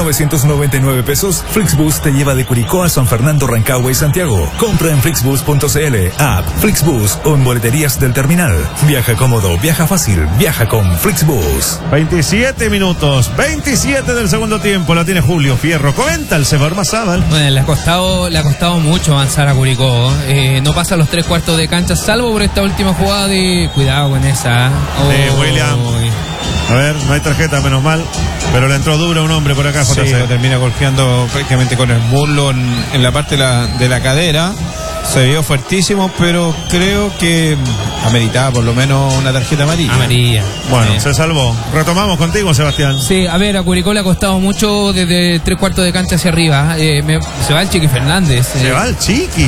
3.999 pesos, Flixbus te lleva de Curicó a San Fernando, Rancagua y Santiago. Compra en flixbus.cl, app Flixbus o en boleterías del terminal. Viaja cómodo, viaja fácil, viaja con Flixbus. 27 minutos, 27 del segundo tiempo, la tiene Julio Fierro. Comenta el Sefor Mazábal. Bueno, le ha costado mucho avanzar a Curicó. No pasa los 3/4 de cancha, salvo por esta última jugada de... Cuidado con esa. De William. A ver, no hay tarjeta, menos mal. Pero le entró duro un hombre por acá, JC. Sí, lo termina golpeando prácticamente con el muslo en la parte de la cadera. Se vio fuertísimo, pero creo que ameritaba por lo menos una tarjeta amarilla. Bueno, se salvó. Retomamos contigo, Sebastián. Sí, a ver, a Curicó le ha costado mucho desde 3/4 de cancha hacia arriba. Se va el Chiqui Fernández. Se va el Chiqui.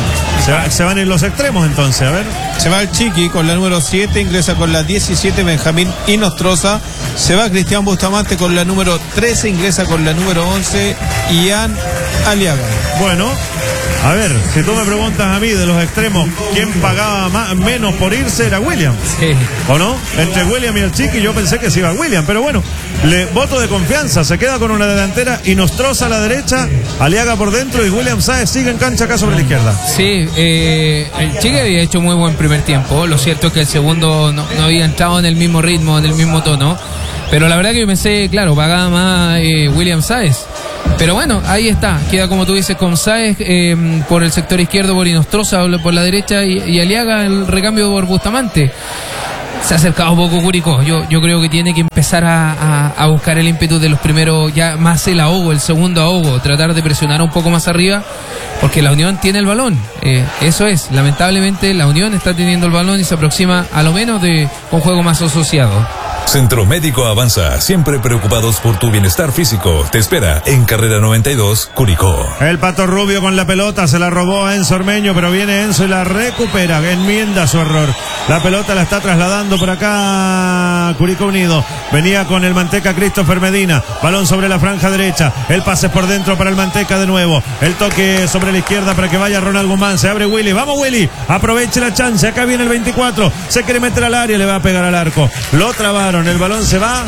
Se van en los extremos entonces, a ver. Se va el Chiqui con la número 7, ingresa con la 17 Benjamín Inostroza. Se va Cristian Bustamante con la número 13, ingresa con la número 11 Ian Aliaga. Bueno, a ver, si tú me preguntas a mí de los extremos, ¿quién pagaba menos por irse? Era William. Sí. ¿O no? Entre William y el Chiqui yo pensé que se iba William, pero bueno, voto de confianza, se queda con una delantera Inostroza a la derecha, Aliaga por dentro y William Sáez sigue en cancha acá sobre la izquierda. Sí, el Chiqui había hecho muy buen primer tiempo, lo cierto es que el segundo no había entrado en el mismo ritmo, en el mismo tono, pero la verdad que yo pensé, claro, pagaba más William Sáez. Pero bueno, ahí está, queda como tú dices con Sáez por el sector izquierdo, por Inostroza por la derecha y Aliaga el recambio por Bustamante. Se ha acercado un poco Curicó, yo creo que tiene que empezar a buscar el ímpetu de los primeros, ya más el ahogo, el segundo ahogo, tratar de presionar un poco más arriba, porque la Unión tiene el balón, eso es, lamentablemente la Unión está teniendo el balón y se aproxima a lo menos de un juego más asociado. Centro Médico Avanza, siempre preocupados por tu bienestar físico. Te espera en Carrera 92, Curicó. El Pato Rubio con la pelota, se la robó a Enzo Ormeño, pero viene Enzo y la recupera, enmienda su error. La pelota la está trasladando por acá Curicó Unido. Venía con el Manteca Christopher Medina, balón sobre la franja derecha, el pase por dentro para el Manteca de nuevo, el toque sobre la izquierda para que vaya Ronald Guzmán, se abre Willy, vamos Willy, aproveche la chance, acá viene el 24, se quiere meter al área, le va a pegar al arco, lo trabaron. El balón se va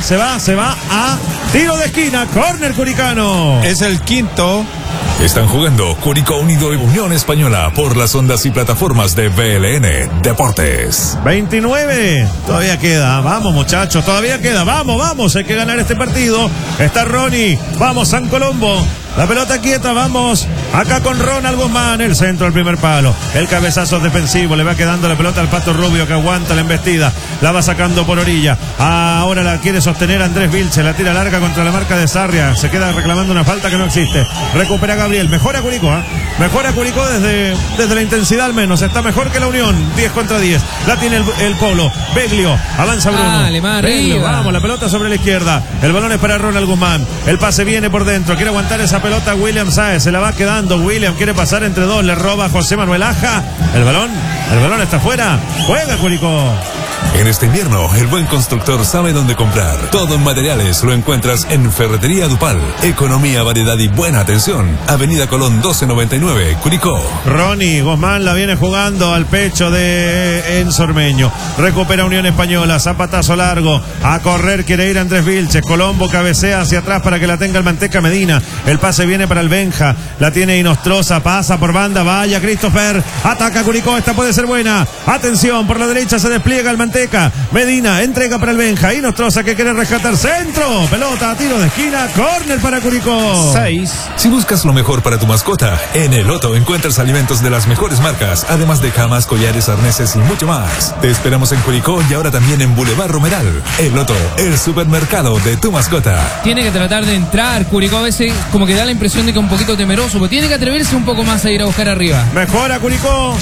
a tiro de esquina, córner curicano. Es el quinto. Están jugando Curicó Unido y Unión Española por las ondas y plataformas de BLN Deportes. 29, todavía queda, vamos muchachos, todavía queda, vamos, hay que ganar este partido. Está Ronnie, vamos San Colombo. La pelota quieta, vamos acá con Ronald Guzmán, el centro al primer palo, el cabezazo defensivo, le va quedando la pelota al Pato Rubio que aguanta la embestida, la va sacando por orilla, ahora la quiere sostener Andrés Vilche, la tira larga contra la marca de Sarria, se queda reclamando una falta que no existe, recupera Gabriel, mejora Curicó, mejora Curicó desde la intensidad al menos, está mejor que la Unión, 10 contra 10, la tiene el Polo, Beglio, avanza Bruno, Beglio, vamos, la pelota sobre la izquierda, el balón es para Ronald Guzmán, el pase viene por dentro, quiere aguantar esa pelota William Sáez, se la va quedando William, quiere pasar entre dos, le roba a José Manuel Aja, el balón está fuera, juega Curicó. En este invierno, el buen constructor sabe dónde comprar. Todo en materiales lo encuentras en Ferretería Dupal. Economía, variedad y buena atención. Avenida Colón 1299, Curicó. Ronnie Guzmán la viene jugando al pecho de Enzo Ormeño. Recupera Unión Española, zapatazo largo. A correr quiere ir Andrés Vilches. Colombo cabecea hacia atrás para que la tenga el Manteca Medina. El pase viene para el Benja. La tiene Inostroza, pasa por banda. Vaya Christopher. Ataca Curicó, esta puede ser buena. Atención, por la derecha se despliega el Manteca. Medina entrega para el Benja. Inostroza que quiere rescatar centro. Pelota a tiro de esquina. Córner para Curicó. 6. Si buscas lo mejor para tu mascota, en El Loto encuentras alimentos de las mejores marcas, además de camas, collares, arneses y mucho más. Te esperamos en Curicó y ahora también en Boulevard Romeral. El Loto, el supermercado de tu mascota. Tiene que tratar de entrar. Curicó a veces como que da la impresión de que es un poquito temeroso, pero tiene que atreverse un poco más a ir a buscar arriba. Mejora Curicó.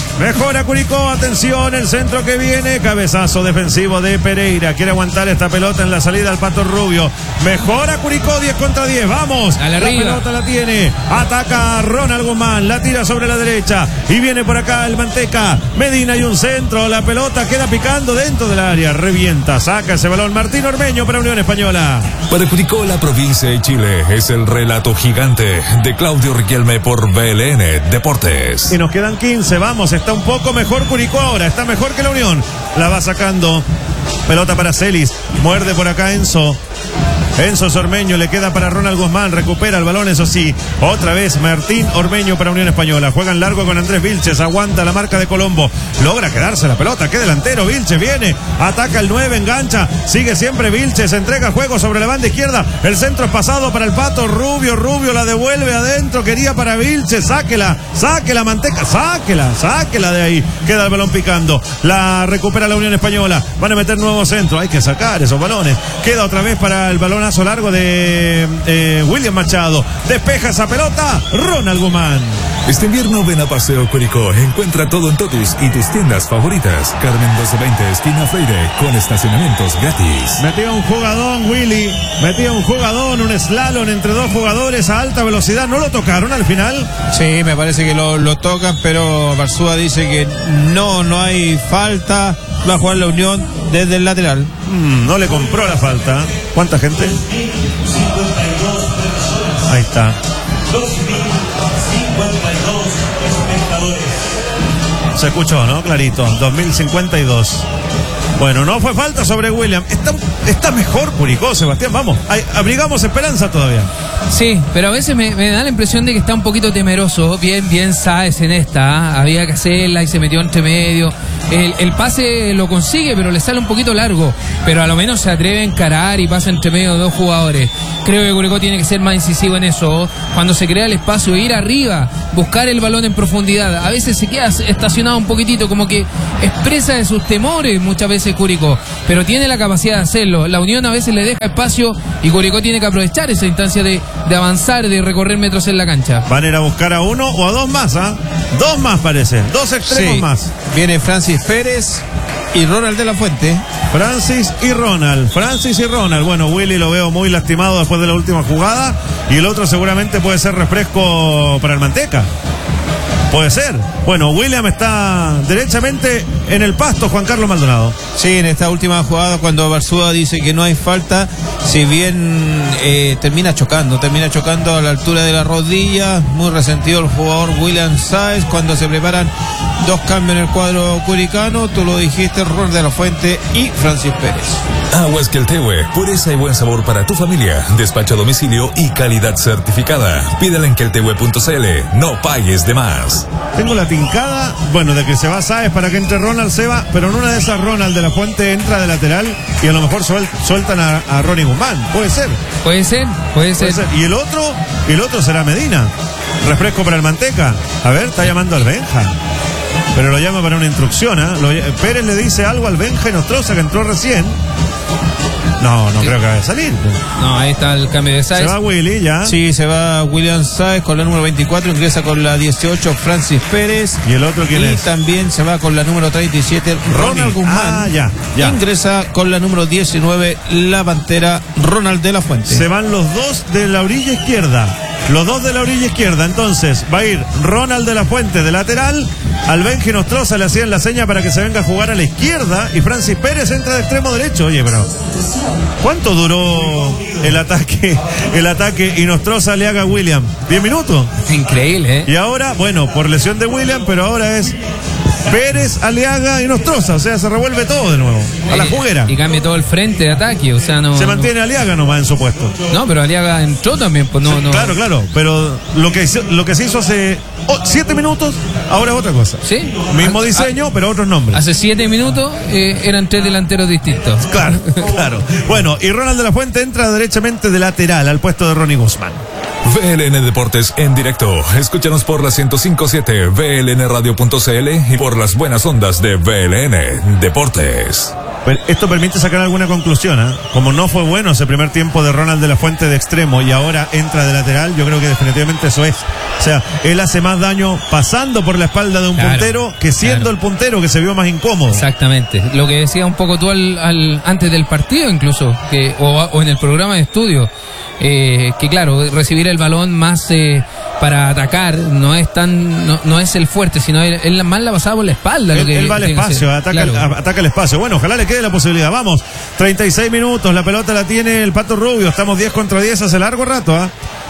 Atención, el centro que viene. Cabezazo defensivo de Pereira. Quiere aguantar esta pelota en la salida al Pato Rubio. Mejora Curicó, 10 contra 10. Vamos. A la pelota la tiene. Ataca a Ronald Guzmán. La tira sobre la derecha. Y viene por acá el Manteca. Medina y un centro. La pelota queda picando dentro del área. Revienta. Saca ese balón Martín Ormeño para Unión Española. Para Curicó, la provincia de Chile, es el relato gigante de Claudio Riquelme por BLN Deportes. Y nos quedan 15. Vamos. Está un poco mejor Curicó ahora. Está mejor que la Unión. La va sacando Pelota para Celis. Muerde por acá Enzo Ormeño, le queda para Ronald Guzmán, recupera el balón, eso sí, otra vez Martín Ormeño para Unión Española, juegan largo con Andrés Vilches, aguanta la marca de Colombo, logra quedarse la pelota, qué delantero, Vilches viene, ataca el 9, engancha, sigue siempre Vilches, entrega juego sobre la banda izquierda, el centro es pasado para el Pato, Rubio la devuelve adentro, quería para Vilches, sáquela Manteca, sáquela de ahí, queda el balón picando, la recupera la Unión Española, van a meter nuevo centro, hay que sacar esos balones, queda otra vez para el balonazo largo de William Machado, despeja esa pelota, Ronald Guzmán. Este invierno ven a Paseo Curicó, encuentra todo en Totus y tus tiendas favoritas. Carmen 1220, esquina Freire, con estacionamientos gratis. Metía un jugadón, Willy, un slalom entre dos jugadores a alta velocidad, ¿no lo tocaron al final? Sí, me parece que lo tocan, pero Barzúa dice que no hay falta, va a jugar la Unión desde el lateral. No le compró la falta. ¿Cuánta gente? Ahí está. 2052 espectadores. Se escuchó, ¿no? Clarito. 2052. Bueno, no fue falta sobre William. Está mejor Curicó, Sebastián. Vamos, abrigamos esperanza todavía. Sí, pero a veces me da la impresión de que está un poquito temeroso. Bien Sáez en esta. Había que hacerla y se metió entre medio. El pase lo consigue, pero le sale un poquito largo. Pero a lo menos se atreve a encarar y pasa entre medio de dos jugadores. Creo que Curicó tiene que ser más incisivo en eso. Cuando se crea el espacio, ir arriba, buscar el balón en profundidad. A veces se queda estacionado un poquitito, como que expresa de sus temores muchas veces Curicó, pero tiene la capacidad de hacerlo. La Unión a veces le deja espacio y Curicó tiene que aprovechar esa instancia de avanzar, de recorrer metros en la cancha. Van a ir a buscar a uno o a dos más, ¿ah? Dos más parece, dos extremos más. Viene Francis Pérez y Ronald de la Fuente. Francis y Ronald. Bueno, Willy lo veo muy lastimado después de la última jugada y el otro seguramente puede ser refresco para el Manteca. Puede ser. Bueno, William está derechamente en el pasto, Juan Carlos Maldonado. Sí, en esta última jugada cuando Barzúa dice que no hay falta, si bien termina chocando a la altura de la rodilla, muy resentido el jugador William Sáez cuando se preparan dos cambios en el cuadro curicano, tú lo dijiste, Ronald de la Fuente y Francis Pérez. Aguas Queltehue, pureza y buen sabor para tu familia, despacho a domicilio y calidad certificada. Pídela en queltehue.cl, no pagues de más. Tengo la tincada, bueno, de que se va Sáez para que entre Ronald, Seba, pero en una de esas Ronald de la Fuente entra de lateral y a lo mejor sueltan a Ronnie Guzmán. Puede ser. Puede ser. Y el otro será Medina. Refresco para el Manteca. A ver, está llamando al Benja. Pero lo llama para una instrucción, ¿eh? Pérez le dice algo al Benja y Nostroza, que entró recién. No creo que vaya a salir. No, ahí está el cambio de Sáez. Se va Willy ya. Sí, se va William Sáez con la número 24, ingresa con la 18 Francis Pérez. ¿Y el otro quién es? Y también se va con la número 37 Ronald Guzmán. Ya. Ingresa con la número 19 la Pantera Ronald de la Fuente. Se van los dos de la orilla izquierda. Entonces va a ir Ronald de la Fuente de lateral. Al Benji Nostroza le hacían la seña para que se venga a jugar a la izquierda. Y Francis Pérez entra de extremo derecho. Oye, pero ¿cuánto duró el ataque y Nostroza le haga a William? 10 minutos. Increíble, ¿eh? Y ahora, bueno, por lesión de William, pero ahora es Pérez, Aliaga y Nostroza, o sea, se revuelve todo de nuevo, a la juguera. Y cambia todo el frente de ataque, o sea, no... Se mantiene Aliaga nomás en su puesto. No, pero Aliaga entró también, pues no... Claro, pero lo que se hizo hace 7 minutos, ahora es otra cosa. Sí. Mismo diseño, pero otros nombres. Hace 7 minutos eran 3 delanteros distintos. Claro. Bueno, y Ronald de la Fuente entra derechamente de lateral al puesto de Ronnie Guzmán. VLN Deportes en directo. Escúchanos por la 105.7 VLNradio.cl y por las buenas ondas de VLN Deportes. Esto permite sacar alguna conclusión, ¿eh? Como no fue bueno ese primer tiempo de Ronald de la Fuente de extremo y ahora entra de lateral, yo creo que definitivamente eso es. O sea, él hace más daño pasando por la espalda de un puntero que siendo el puntero que se vio más incómodo. Exactamente. Lo que decía un poco tú antes del partido incluso, o en el programa de estudio, que claro, recibir el balón más para atacar no es el fuerte, sino él más la pasaba por la espalda. Él va al espacio, ataca el espacio. Bueno, ojalá le quede la posibilidad. Vamos, 36 minutos, la pelota la tiene el Pato Rubio, estamos 10 contra 10 hace largo rato,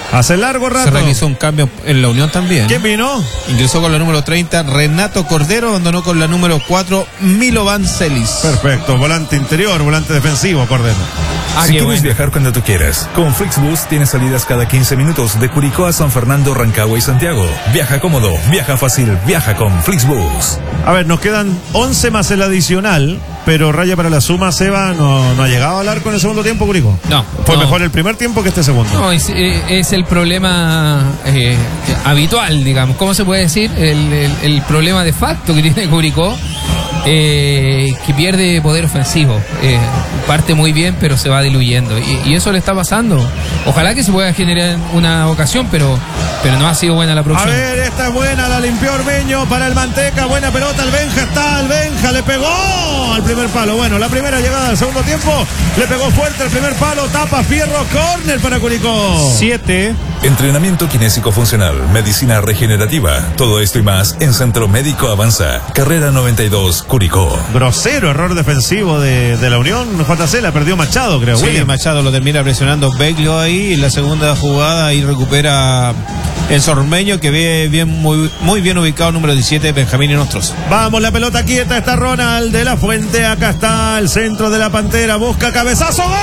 Hace largo rato. Se realizó un cambio en la Unión también. ¿Quién vino? Ingresó con la número 30 Renato Cordero, abandonó con la número 4 Milovan Celis. Perfecto, volante interior, volante defensivo, Cordero. Si quieres viajar cuando tú quieras, con Flixbus tienes salidas cada 15 minutos de Curicó a San Fernando, Rancagua y Santiago. Viaja cómodo, viaja fácil, viaja con Flixbus. A ver, nos quedan 11 más el adicional, pero raya para la suma. Seba no ha llegado al arco en el segundo tiempo, Curicó. No. Fue mejor el primer tiempo que este segundo. No, es el problema habitual, digamos. ¿Cómo se puede decir? El problema de facto que tiene Curicó, que pierde poder ofensivo. Parte muy bien, pero se va diluyendo. Y eso le está pasando. Ojalá que se pueda generar una ocasión, pero no ha sido buena la producción. A ver, esta es buena, la limpió Ormeño para el Manteca. Buena pelota, Albenja le pegó al primer palo. Bueno, la primera llegada del segundo tiempo, le pegó fuerte el primer palo, tapa Fierro, córner para Curicó. 7. Entrenamiento kinésico funcional, medicina regenerativa, todo esto y más en Centro Médico Avanza, carrera 92, Curicó. Grosero error defensivo de la Unión. JC la perdió Machado, creo. Sí, William. Machado lo termina presionando Beglio ahí. En la segunda jugada y recupera Enzo Ormeño, que ve bien, muy bien ubicado, número 17, Benjamín Nostros. Vamos, la pelota quieta, está Ronald de la Fuente. Acá está el centro de la Pantera, busca cabezazo, gol.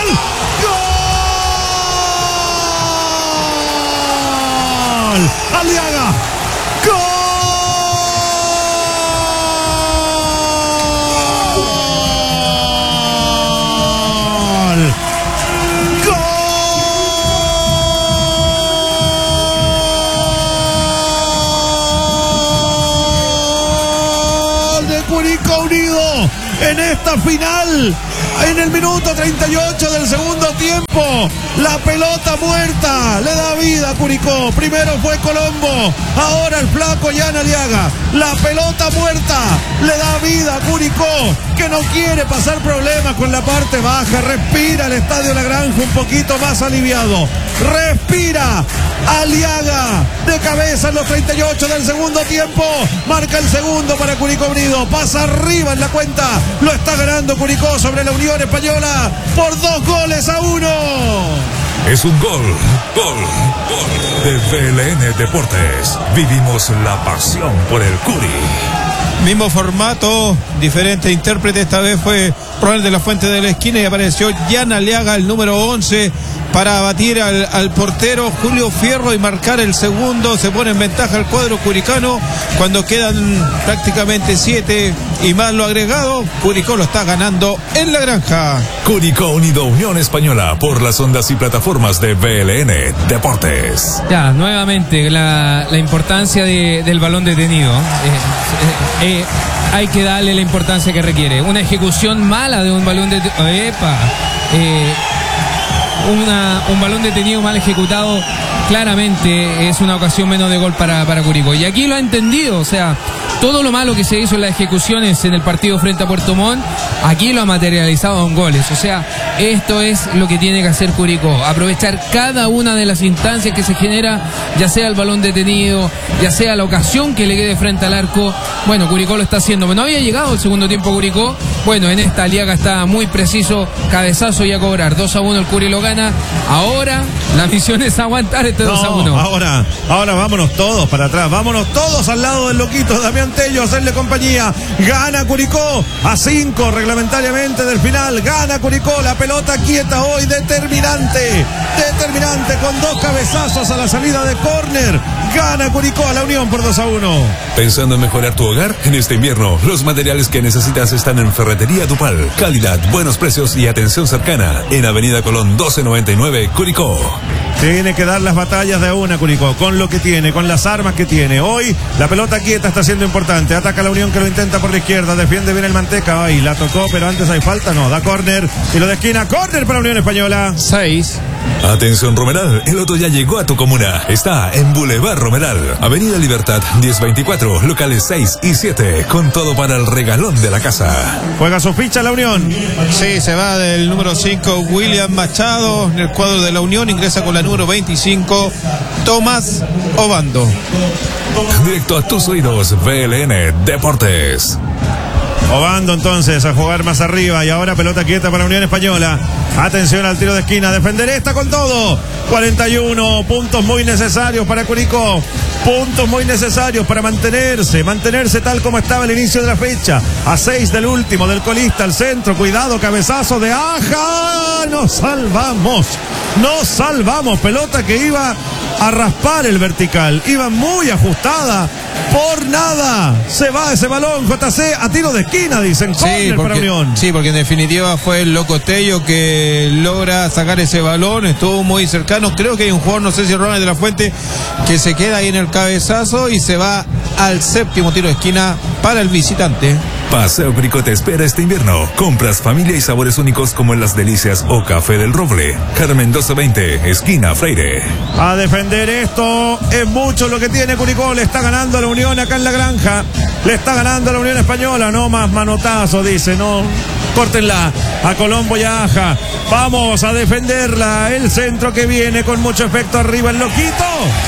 Aliaga, ¡gol! ¡Gol! De Curicó Unido en esta final. En el minuto 38 del segundo tiempo, la pelota muerta le da vida a Curicó. Primero fue Colombo, ahora el flaco Jan Aliaga. La pelota muerta le da vida a Curicó, que no quiere pasar problemas con la parte baja. Respira el Estadio La Granja un poquito más aliviado. Respira Aliaga de cabeza en los 38 del segundo tiempo. Marca el segundo para Curicó Unido. Pasa arriba en la cuenta. Lo está ganando Curicó sobre la Unión Española por 2-1. Es un gol de VLN Deportes. Vivimos la pasión por el Curi. Mismo formato, diferente intérprete. Esta vez fue Ronald de la Fuente de la esquina y apareció Jan Aliaga, el número 11, para batir al portero Julio Fierro y marcar el segundo. Se pone en ventaja el cuadro curicano cuando quedan prácticamente 7 y más lo agregado. Curicó lo está ganando en La Granja. Curicó Unido Unión Española por las ondas y plataformas de VLN Deportes. Ya, nuevamente la importancia del balón detenido. Hay que darle la importancia que requiere. Una ejecución mala de un balón detenido. Un balón detenido mal ejecutado claramente es una ocasión menos de gol para Curicó. Y aquí lo ha entendido, o sea, todo lo malo que se hizo en las ejecuciones en el partido frente a Puerto Montt, aquí lo ha materializado en goles. O sea, esto es lo que tiene que hacer Curicó, aprovechar cada una de las instancias que se genera, ya sea el balón detenido, ya sea la ocasión que le quede frente al arco. Bueno, Curicó lo está haciendo, pero no había llegado el segundo tiempo Curicó. Bueno, en esta Aliaga está muy preciso, cabezazo y a cobrar. 2-1 el Curi lo gana. Ahora la misión es aguantar este 2-1. Ahora vámonos todos para atrás, vámonos todos al lado del loquito Damián Tello a hacerle compañía. Gana Curicó a 5 reglamentariamente del final. Gana Curicó, la pelota quieta hoy, determinante con 2 cabezazos a la salida de córner. Gana Curicó a la Unión por 2-1. ¿Pensando en mejorar tu hogar? En este invierno, los materiales que necesitas están en Ferretería Dupal. Calidad, buenos precios y atención cercana. En Avenida Colón 1299, Curicó. Tiene que dar las batallas de una Curicó, con lo que tiene, con las armas que tiene. Hoy la pelota quieta está siendo importante. Ataca la Unión, que lo intenta por la izquierda. Defiende bien el Manteca. Ahí la tocó, pero antes hay falta. No, da córner. Y lo de esquina. Córner para Unión Española. 6. Atención Romeral, el Loto ya llegó a tu comuna. Está en Boulevard Romeral, Avenida Libertad 1024, locales 6 y 7, con todo para el regalón de la casa. Juega su ficha la Unión. Sí, se va del número 5 William Machado en el cuadro de la Unión, ingresa con la número 25 Tomás Obando. Directo a tus oídos, VLN Deportes. Obando entonces a jugar más arriba y ahora pelota quieta para Unión Española. Atención al tiro de esquina, defender esta con todo. 41 puntos muy necesarios para Curicó. Puntos muy necesarios para mantenerse tal como estaba al inicio de la fecha. A 6 del último, del colista al centro. Cuidado, cabezazo de Aja. Nos salvamos. Pelota que iba a raspar el vertical. Iba muy ajustada. Por nada. Se va ese balón, JC, a tiro de esquina, dicen. Córner para Unión. Sí, porque en definitiva fue el Loco Tello que logra sacar ese balón. Estuvo muy cercano. Creo que hay un jugador, no sé si Ronald de la Fuente, que se queda ahí en el cabezazo y se va al séptimo tiro de esquina para el visitante. Paseo Curicó te espera este invierno. Compras, familia y sabores únicos como en Las Delicias o Café del Roble. Carmen 1220, esquina Freire. A defender esto es mucho lo que tiene Curicó. Le está ganando a la Unión acá en la granja. Le está ganando a la Unión Española. No más manotazo, dice. No, córtenla a Colombo y a Aja. Vamos a defenderla. El centro que viene con mucho efecto. Arriba el Loquito.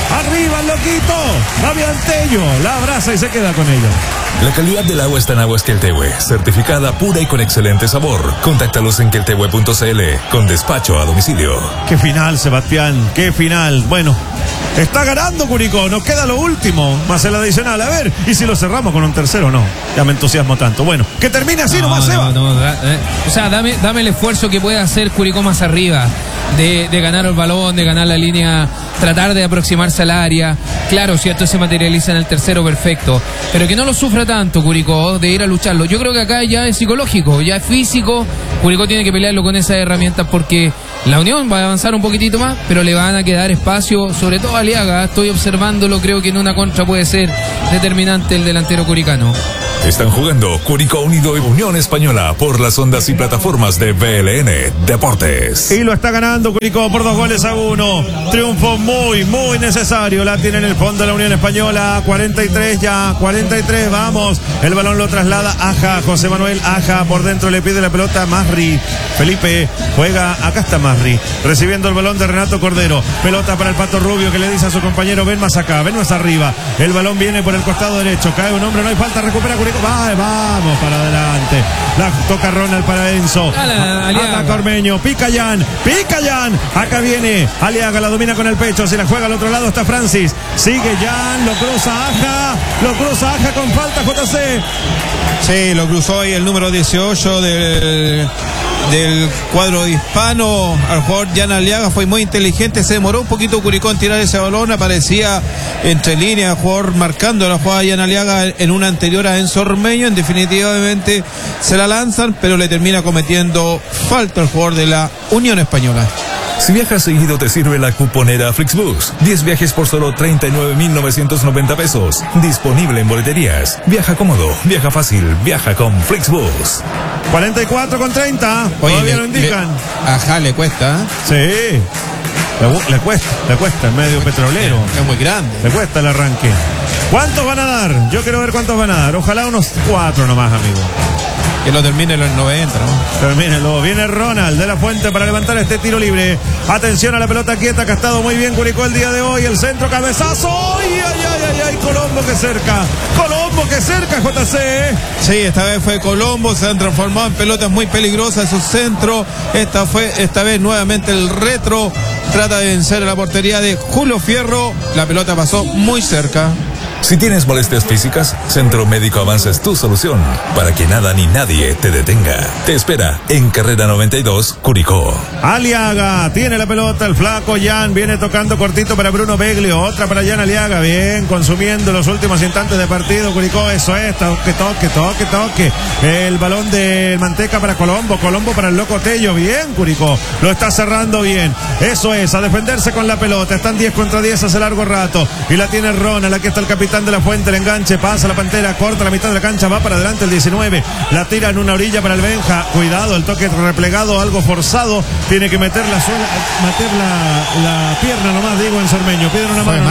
Fabián Tello la abraza y se queda con ella. La calidad del agua está en Aguas Queltehue, certificada pura y con excelente sabor. Contáctalos en queltehue.cl con despacho a domicilio. Qué final, Sebastián, qué final. Bueno, está ganando Curicó, nos queda lo último, más el adicional. A ver, y si lo cerramos con un tercero, no. Ya me entusiasmo tanto. Bueno, que termine así nomás, Seba. O sea, dame el esfuerzo que puede hacer Curicó más arriba. De ganar el balón, de ganar la línea, tratar de aproximarse al área. Claro, si esto se materializa en el tercero, perfecto. Pero que no lo sufra tanto Curicó, de ir a lucharlo. Yo creo que acá ya es psicológico, ya es físico. Curicó tiene que pelearlo con esas herramientas porque la Unión va a avanzar un poquitito más, pero le van a quedar espacio, sobre todo a Aliaga. Estoy observándolo, creo que en una contra puede ser determinante el delantero curicano. Están jugando Curicó Unido y Unión Española por las ondas y plataformas de BLN Deportes. Y lo está ganando Curicó por 2-1. Triunfo muy, muy necesario. La tiene en el fondo la Unión Española. 43 ya, 43, vamos. El balón lo traslada Aja, José Manuel Aja. Por dentro le pide la pelota a Masri. Felipe juega, acá está Masri. Recibiendo el balón de Renato Cordero. Pelota para el Pato Rubio que le dice a su compañero, ven más acá, ven más arriba. El balón viene por el costado derecho. Cae un hombre, no hay falta, recupera Curicó. Vamos para adelante. La toca Ronald para Enzo. Ataca Ormeño. Pica Yan. Acá viene Aliaga, la domina con el pecho. Se la juega al otro lado. Está Francis. Sigue Yan. Lo cruza Aja con falta, JC. Sí, lo cruzó ahí el número 18 del cuadro hispano. Al jugador Yan Aliaga fue muy inteligente. Se demoró un poquito Curicó en tirar ese balón. Aparecía entre líneas el jugador marcando la jugada de Yan Aliaga en una anterior a Enzo Ormeño. En definitivamente se la lanzan, pero le termina cometiendo falta el jugador de la Unión Española. Si viajas seguido te sirve la cuponera Flixbus. 10 viajes por solo 39,990 pesos. Disponible en boleterías. Viaja cómodo, viaja fácil, viaja con Flixbus. 44,30. Todavía lo indican. Ajá, le cuesta. Sí. Le cuesta el medio petrolero. Es muy grande. Le cuesta el arranque. ¿Cuántos van a dar? Yo quiero ver cuántos van a dar. Ojalá unos 4 nomás, amigo. Que lo termine en los 90, ¿no? Termínelo. Viene Ronald de la Fuente para levantar este tiro libre. Atención a la pelota quieta, que ha estado muy bien Curicó el día de hoy. El centro, cabezazo. ¡Ay! Colombo que cerca, JC. Sí, esta vez fue Colombo. Se han transformado en pelotas muy peligrosas esos centros. Esta vez nuevamente el retro. Trata de vencer a la portería de Julio Fierro. La pelota pasó muy cerca. Si tienes molestias físicas, Centro Médico Avanza es tu solución para que nada ni nadie te detenga. Te espera en Carrera 92, Curicó. Aliaga tiene la pelota, el flaco Yan viene tocando cortito para Bruno Beglio, otra para Yan Aliaga, bien, consumiendo los últimos instantes de partido. Curicó, eso es, toque. El balón de Manteca para Colombo para el Loco Tello, bien Curicó, lo está cerrando bien. Eso es, a defenderse con la pelota, están 10 contra 10 hace largo rato, y la tiene Ronald, aquí está el capitán de la Fuente, el enganche, pasa la Pantera, corta la mitad de la cancha, va para adelante el 19, la tira en una orilla para el Benja, cuidado, el toque replegado, algo forzado, tiene que meter la suela, meter la pierna nomás, digo, en Sormeño, piden una mano,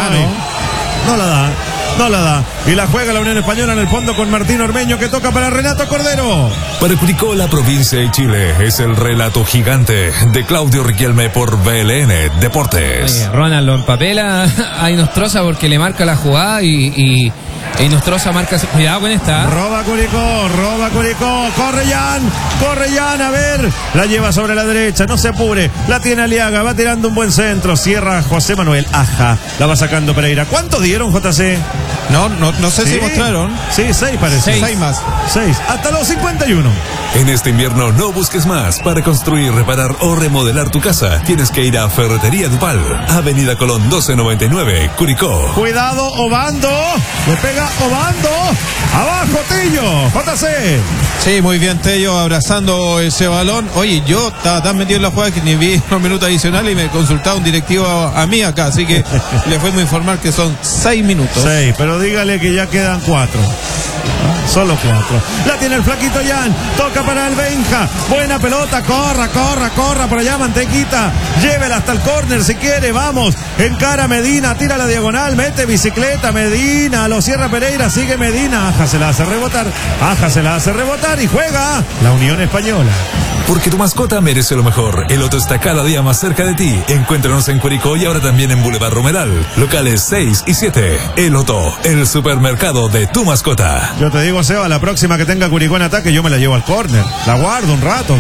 no la da, y la juega la Unión Española en el fondo con Martín Ormeño, que toca para Renato Cordero. Para Curicó, la provincia de Chile, es el relato gigante de Claudio Riquelme por BLN Deportes. Oye, Ronald lo empapela a Inostroza porque le marca la jugada y Y Nostroza marca, cuidado con esta. Roba Curicó, corre Jan, a ver, la lleva sobre la derecha, no se apure, la tiene Aliaga, va tirando un buen centro, cierra José Manuel Aja, la va sacando Pereira. ¿Cuánto dieron, JC? No sé si mostraron. Sí, 6 parece. 6 más. 6, hasta los 51. En este invierno no busques más. Para construir, reparar o remodelar tu casa, tienes que ir a Ferretería Dupal, Avenida Colón 1299, Curicó. Cuidado, Obando, le pega Obando, abajo Tello, JC. Sí, muy bien Tello abrazando ese balón. Oye, yo estaba tan metido en la jugada que ni vi unos minutos adicionales y me consultaba un directivo a mí acá, así que le fuimos a informar que son 6 minutos. 6, pero dígale que ya quedan 4. Solo 4. La tiene el flaquito Jan. Toca para el Benja. Buena pelota. Corra por allá, Mantequita. Llévela hasta el córner si quiere. Vamos. Encara Medina. Tira la diagonal. Mete bicicleta. Medina. Lo cierra Pereira. Sigue Medina. Aja se la hace rebotar. Y juega la Unión Española. Porque tu mascota merece lo mejor. El Otto está cada día más cerca de ti. Encuéntranos en Curicó y ahora también en Boulevard Romeral. Locales 6 y 7. El Otto, el supermercado de tu mascota. Yo te digo, Seba, la próxima que tenga Curicó en ataque, yo me la llevo al córner. La guardo un rato.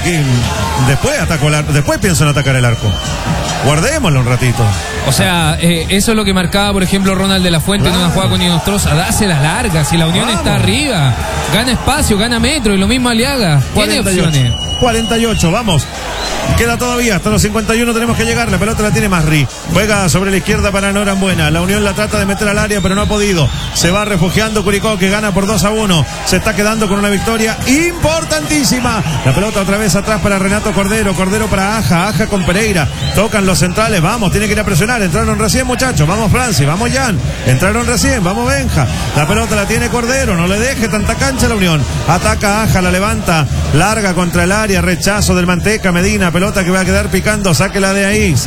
Después pienso en atacar el arco. Guardémoslo un ratito. O sea, eso es lo que marcaba, por ejemplo, Ronald de la Fuente en una jugada con Inostroza. Dásela larga. Si la Unión está arriba, gana espacio, gana metro. Y lo mismo Aliaga. Tiene opciones. 48, vamos. Queda todavía, hasta los 51 tenemos que llegar. La pelota la tiene Masri. Juega sobre la izquierda para Norambuena. La Unión la trata de meter al área, pero no ha podido. Se va refugiando Curicó, que gana por 2-1. Se está quedando con una victoria importantísima. La pelota otra vez atrás para Renato Cordero. Cordero para Aja con Pereira. Tocan los centrales, vamos, tiene que ir a presionar. Entraron recién, muchachos. Vamos Francis, vamos Jan. Entraron recién, vamos Benja. La pelota la tiene Cordero. No le deje tanta cancha a la Unión. Ataca Aja, la levanta. Larga contra el área. Rechazo del Manteca Medina. Pelota que va a quedar picando. Sáquela de ahí.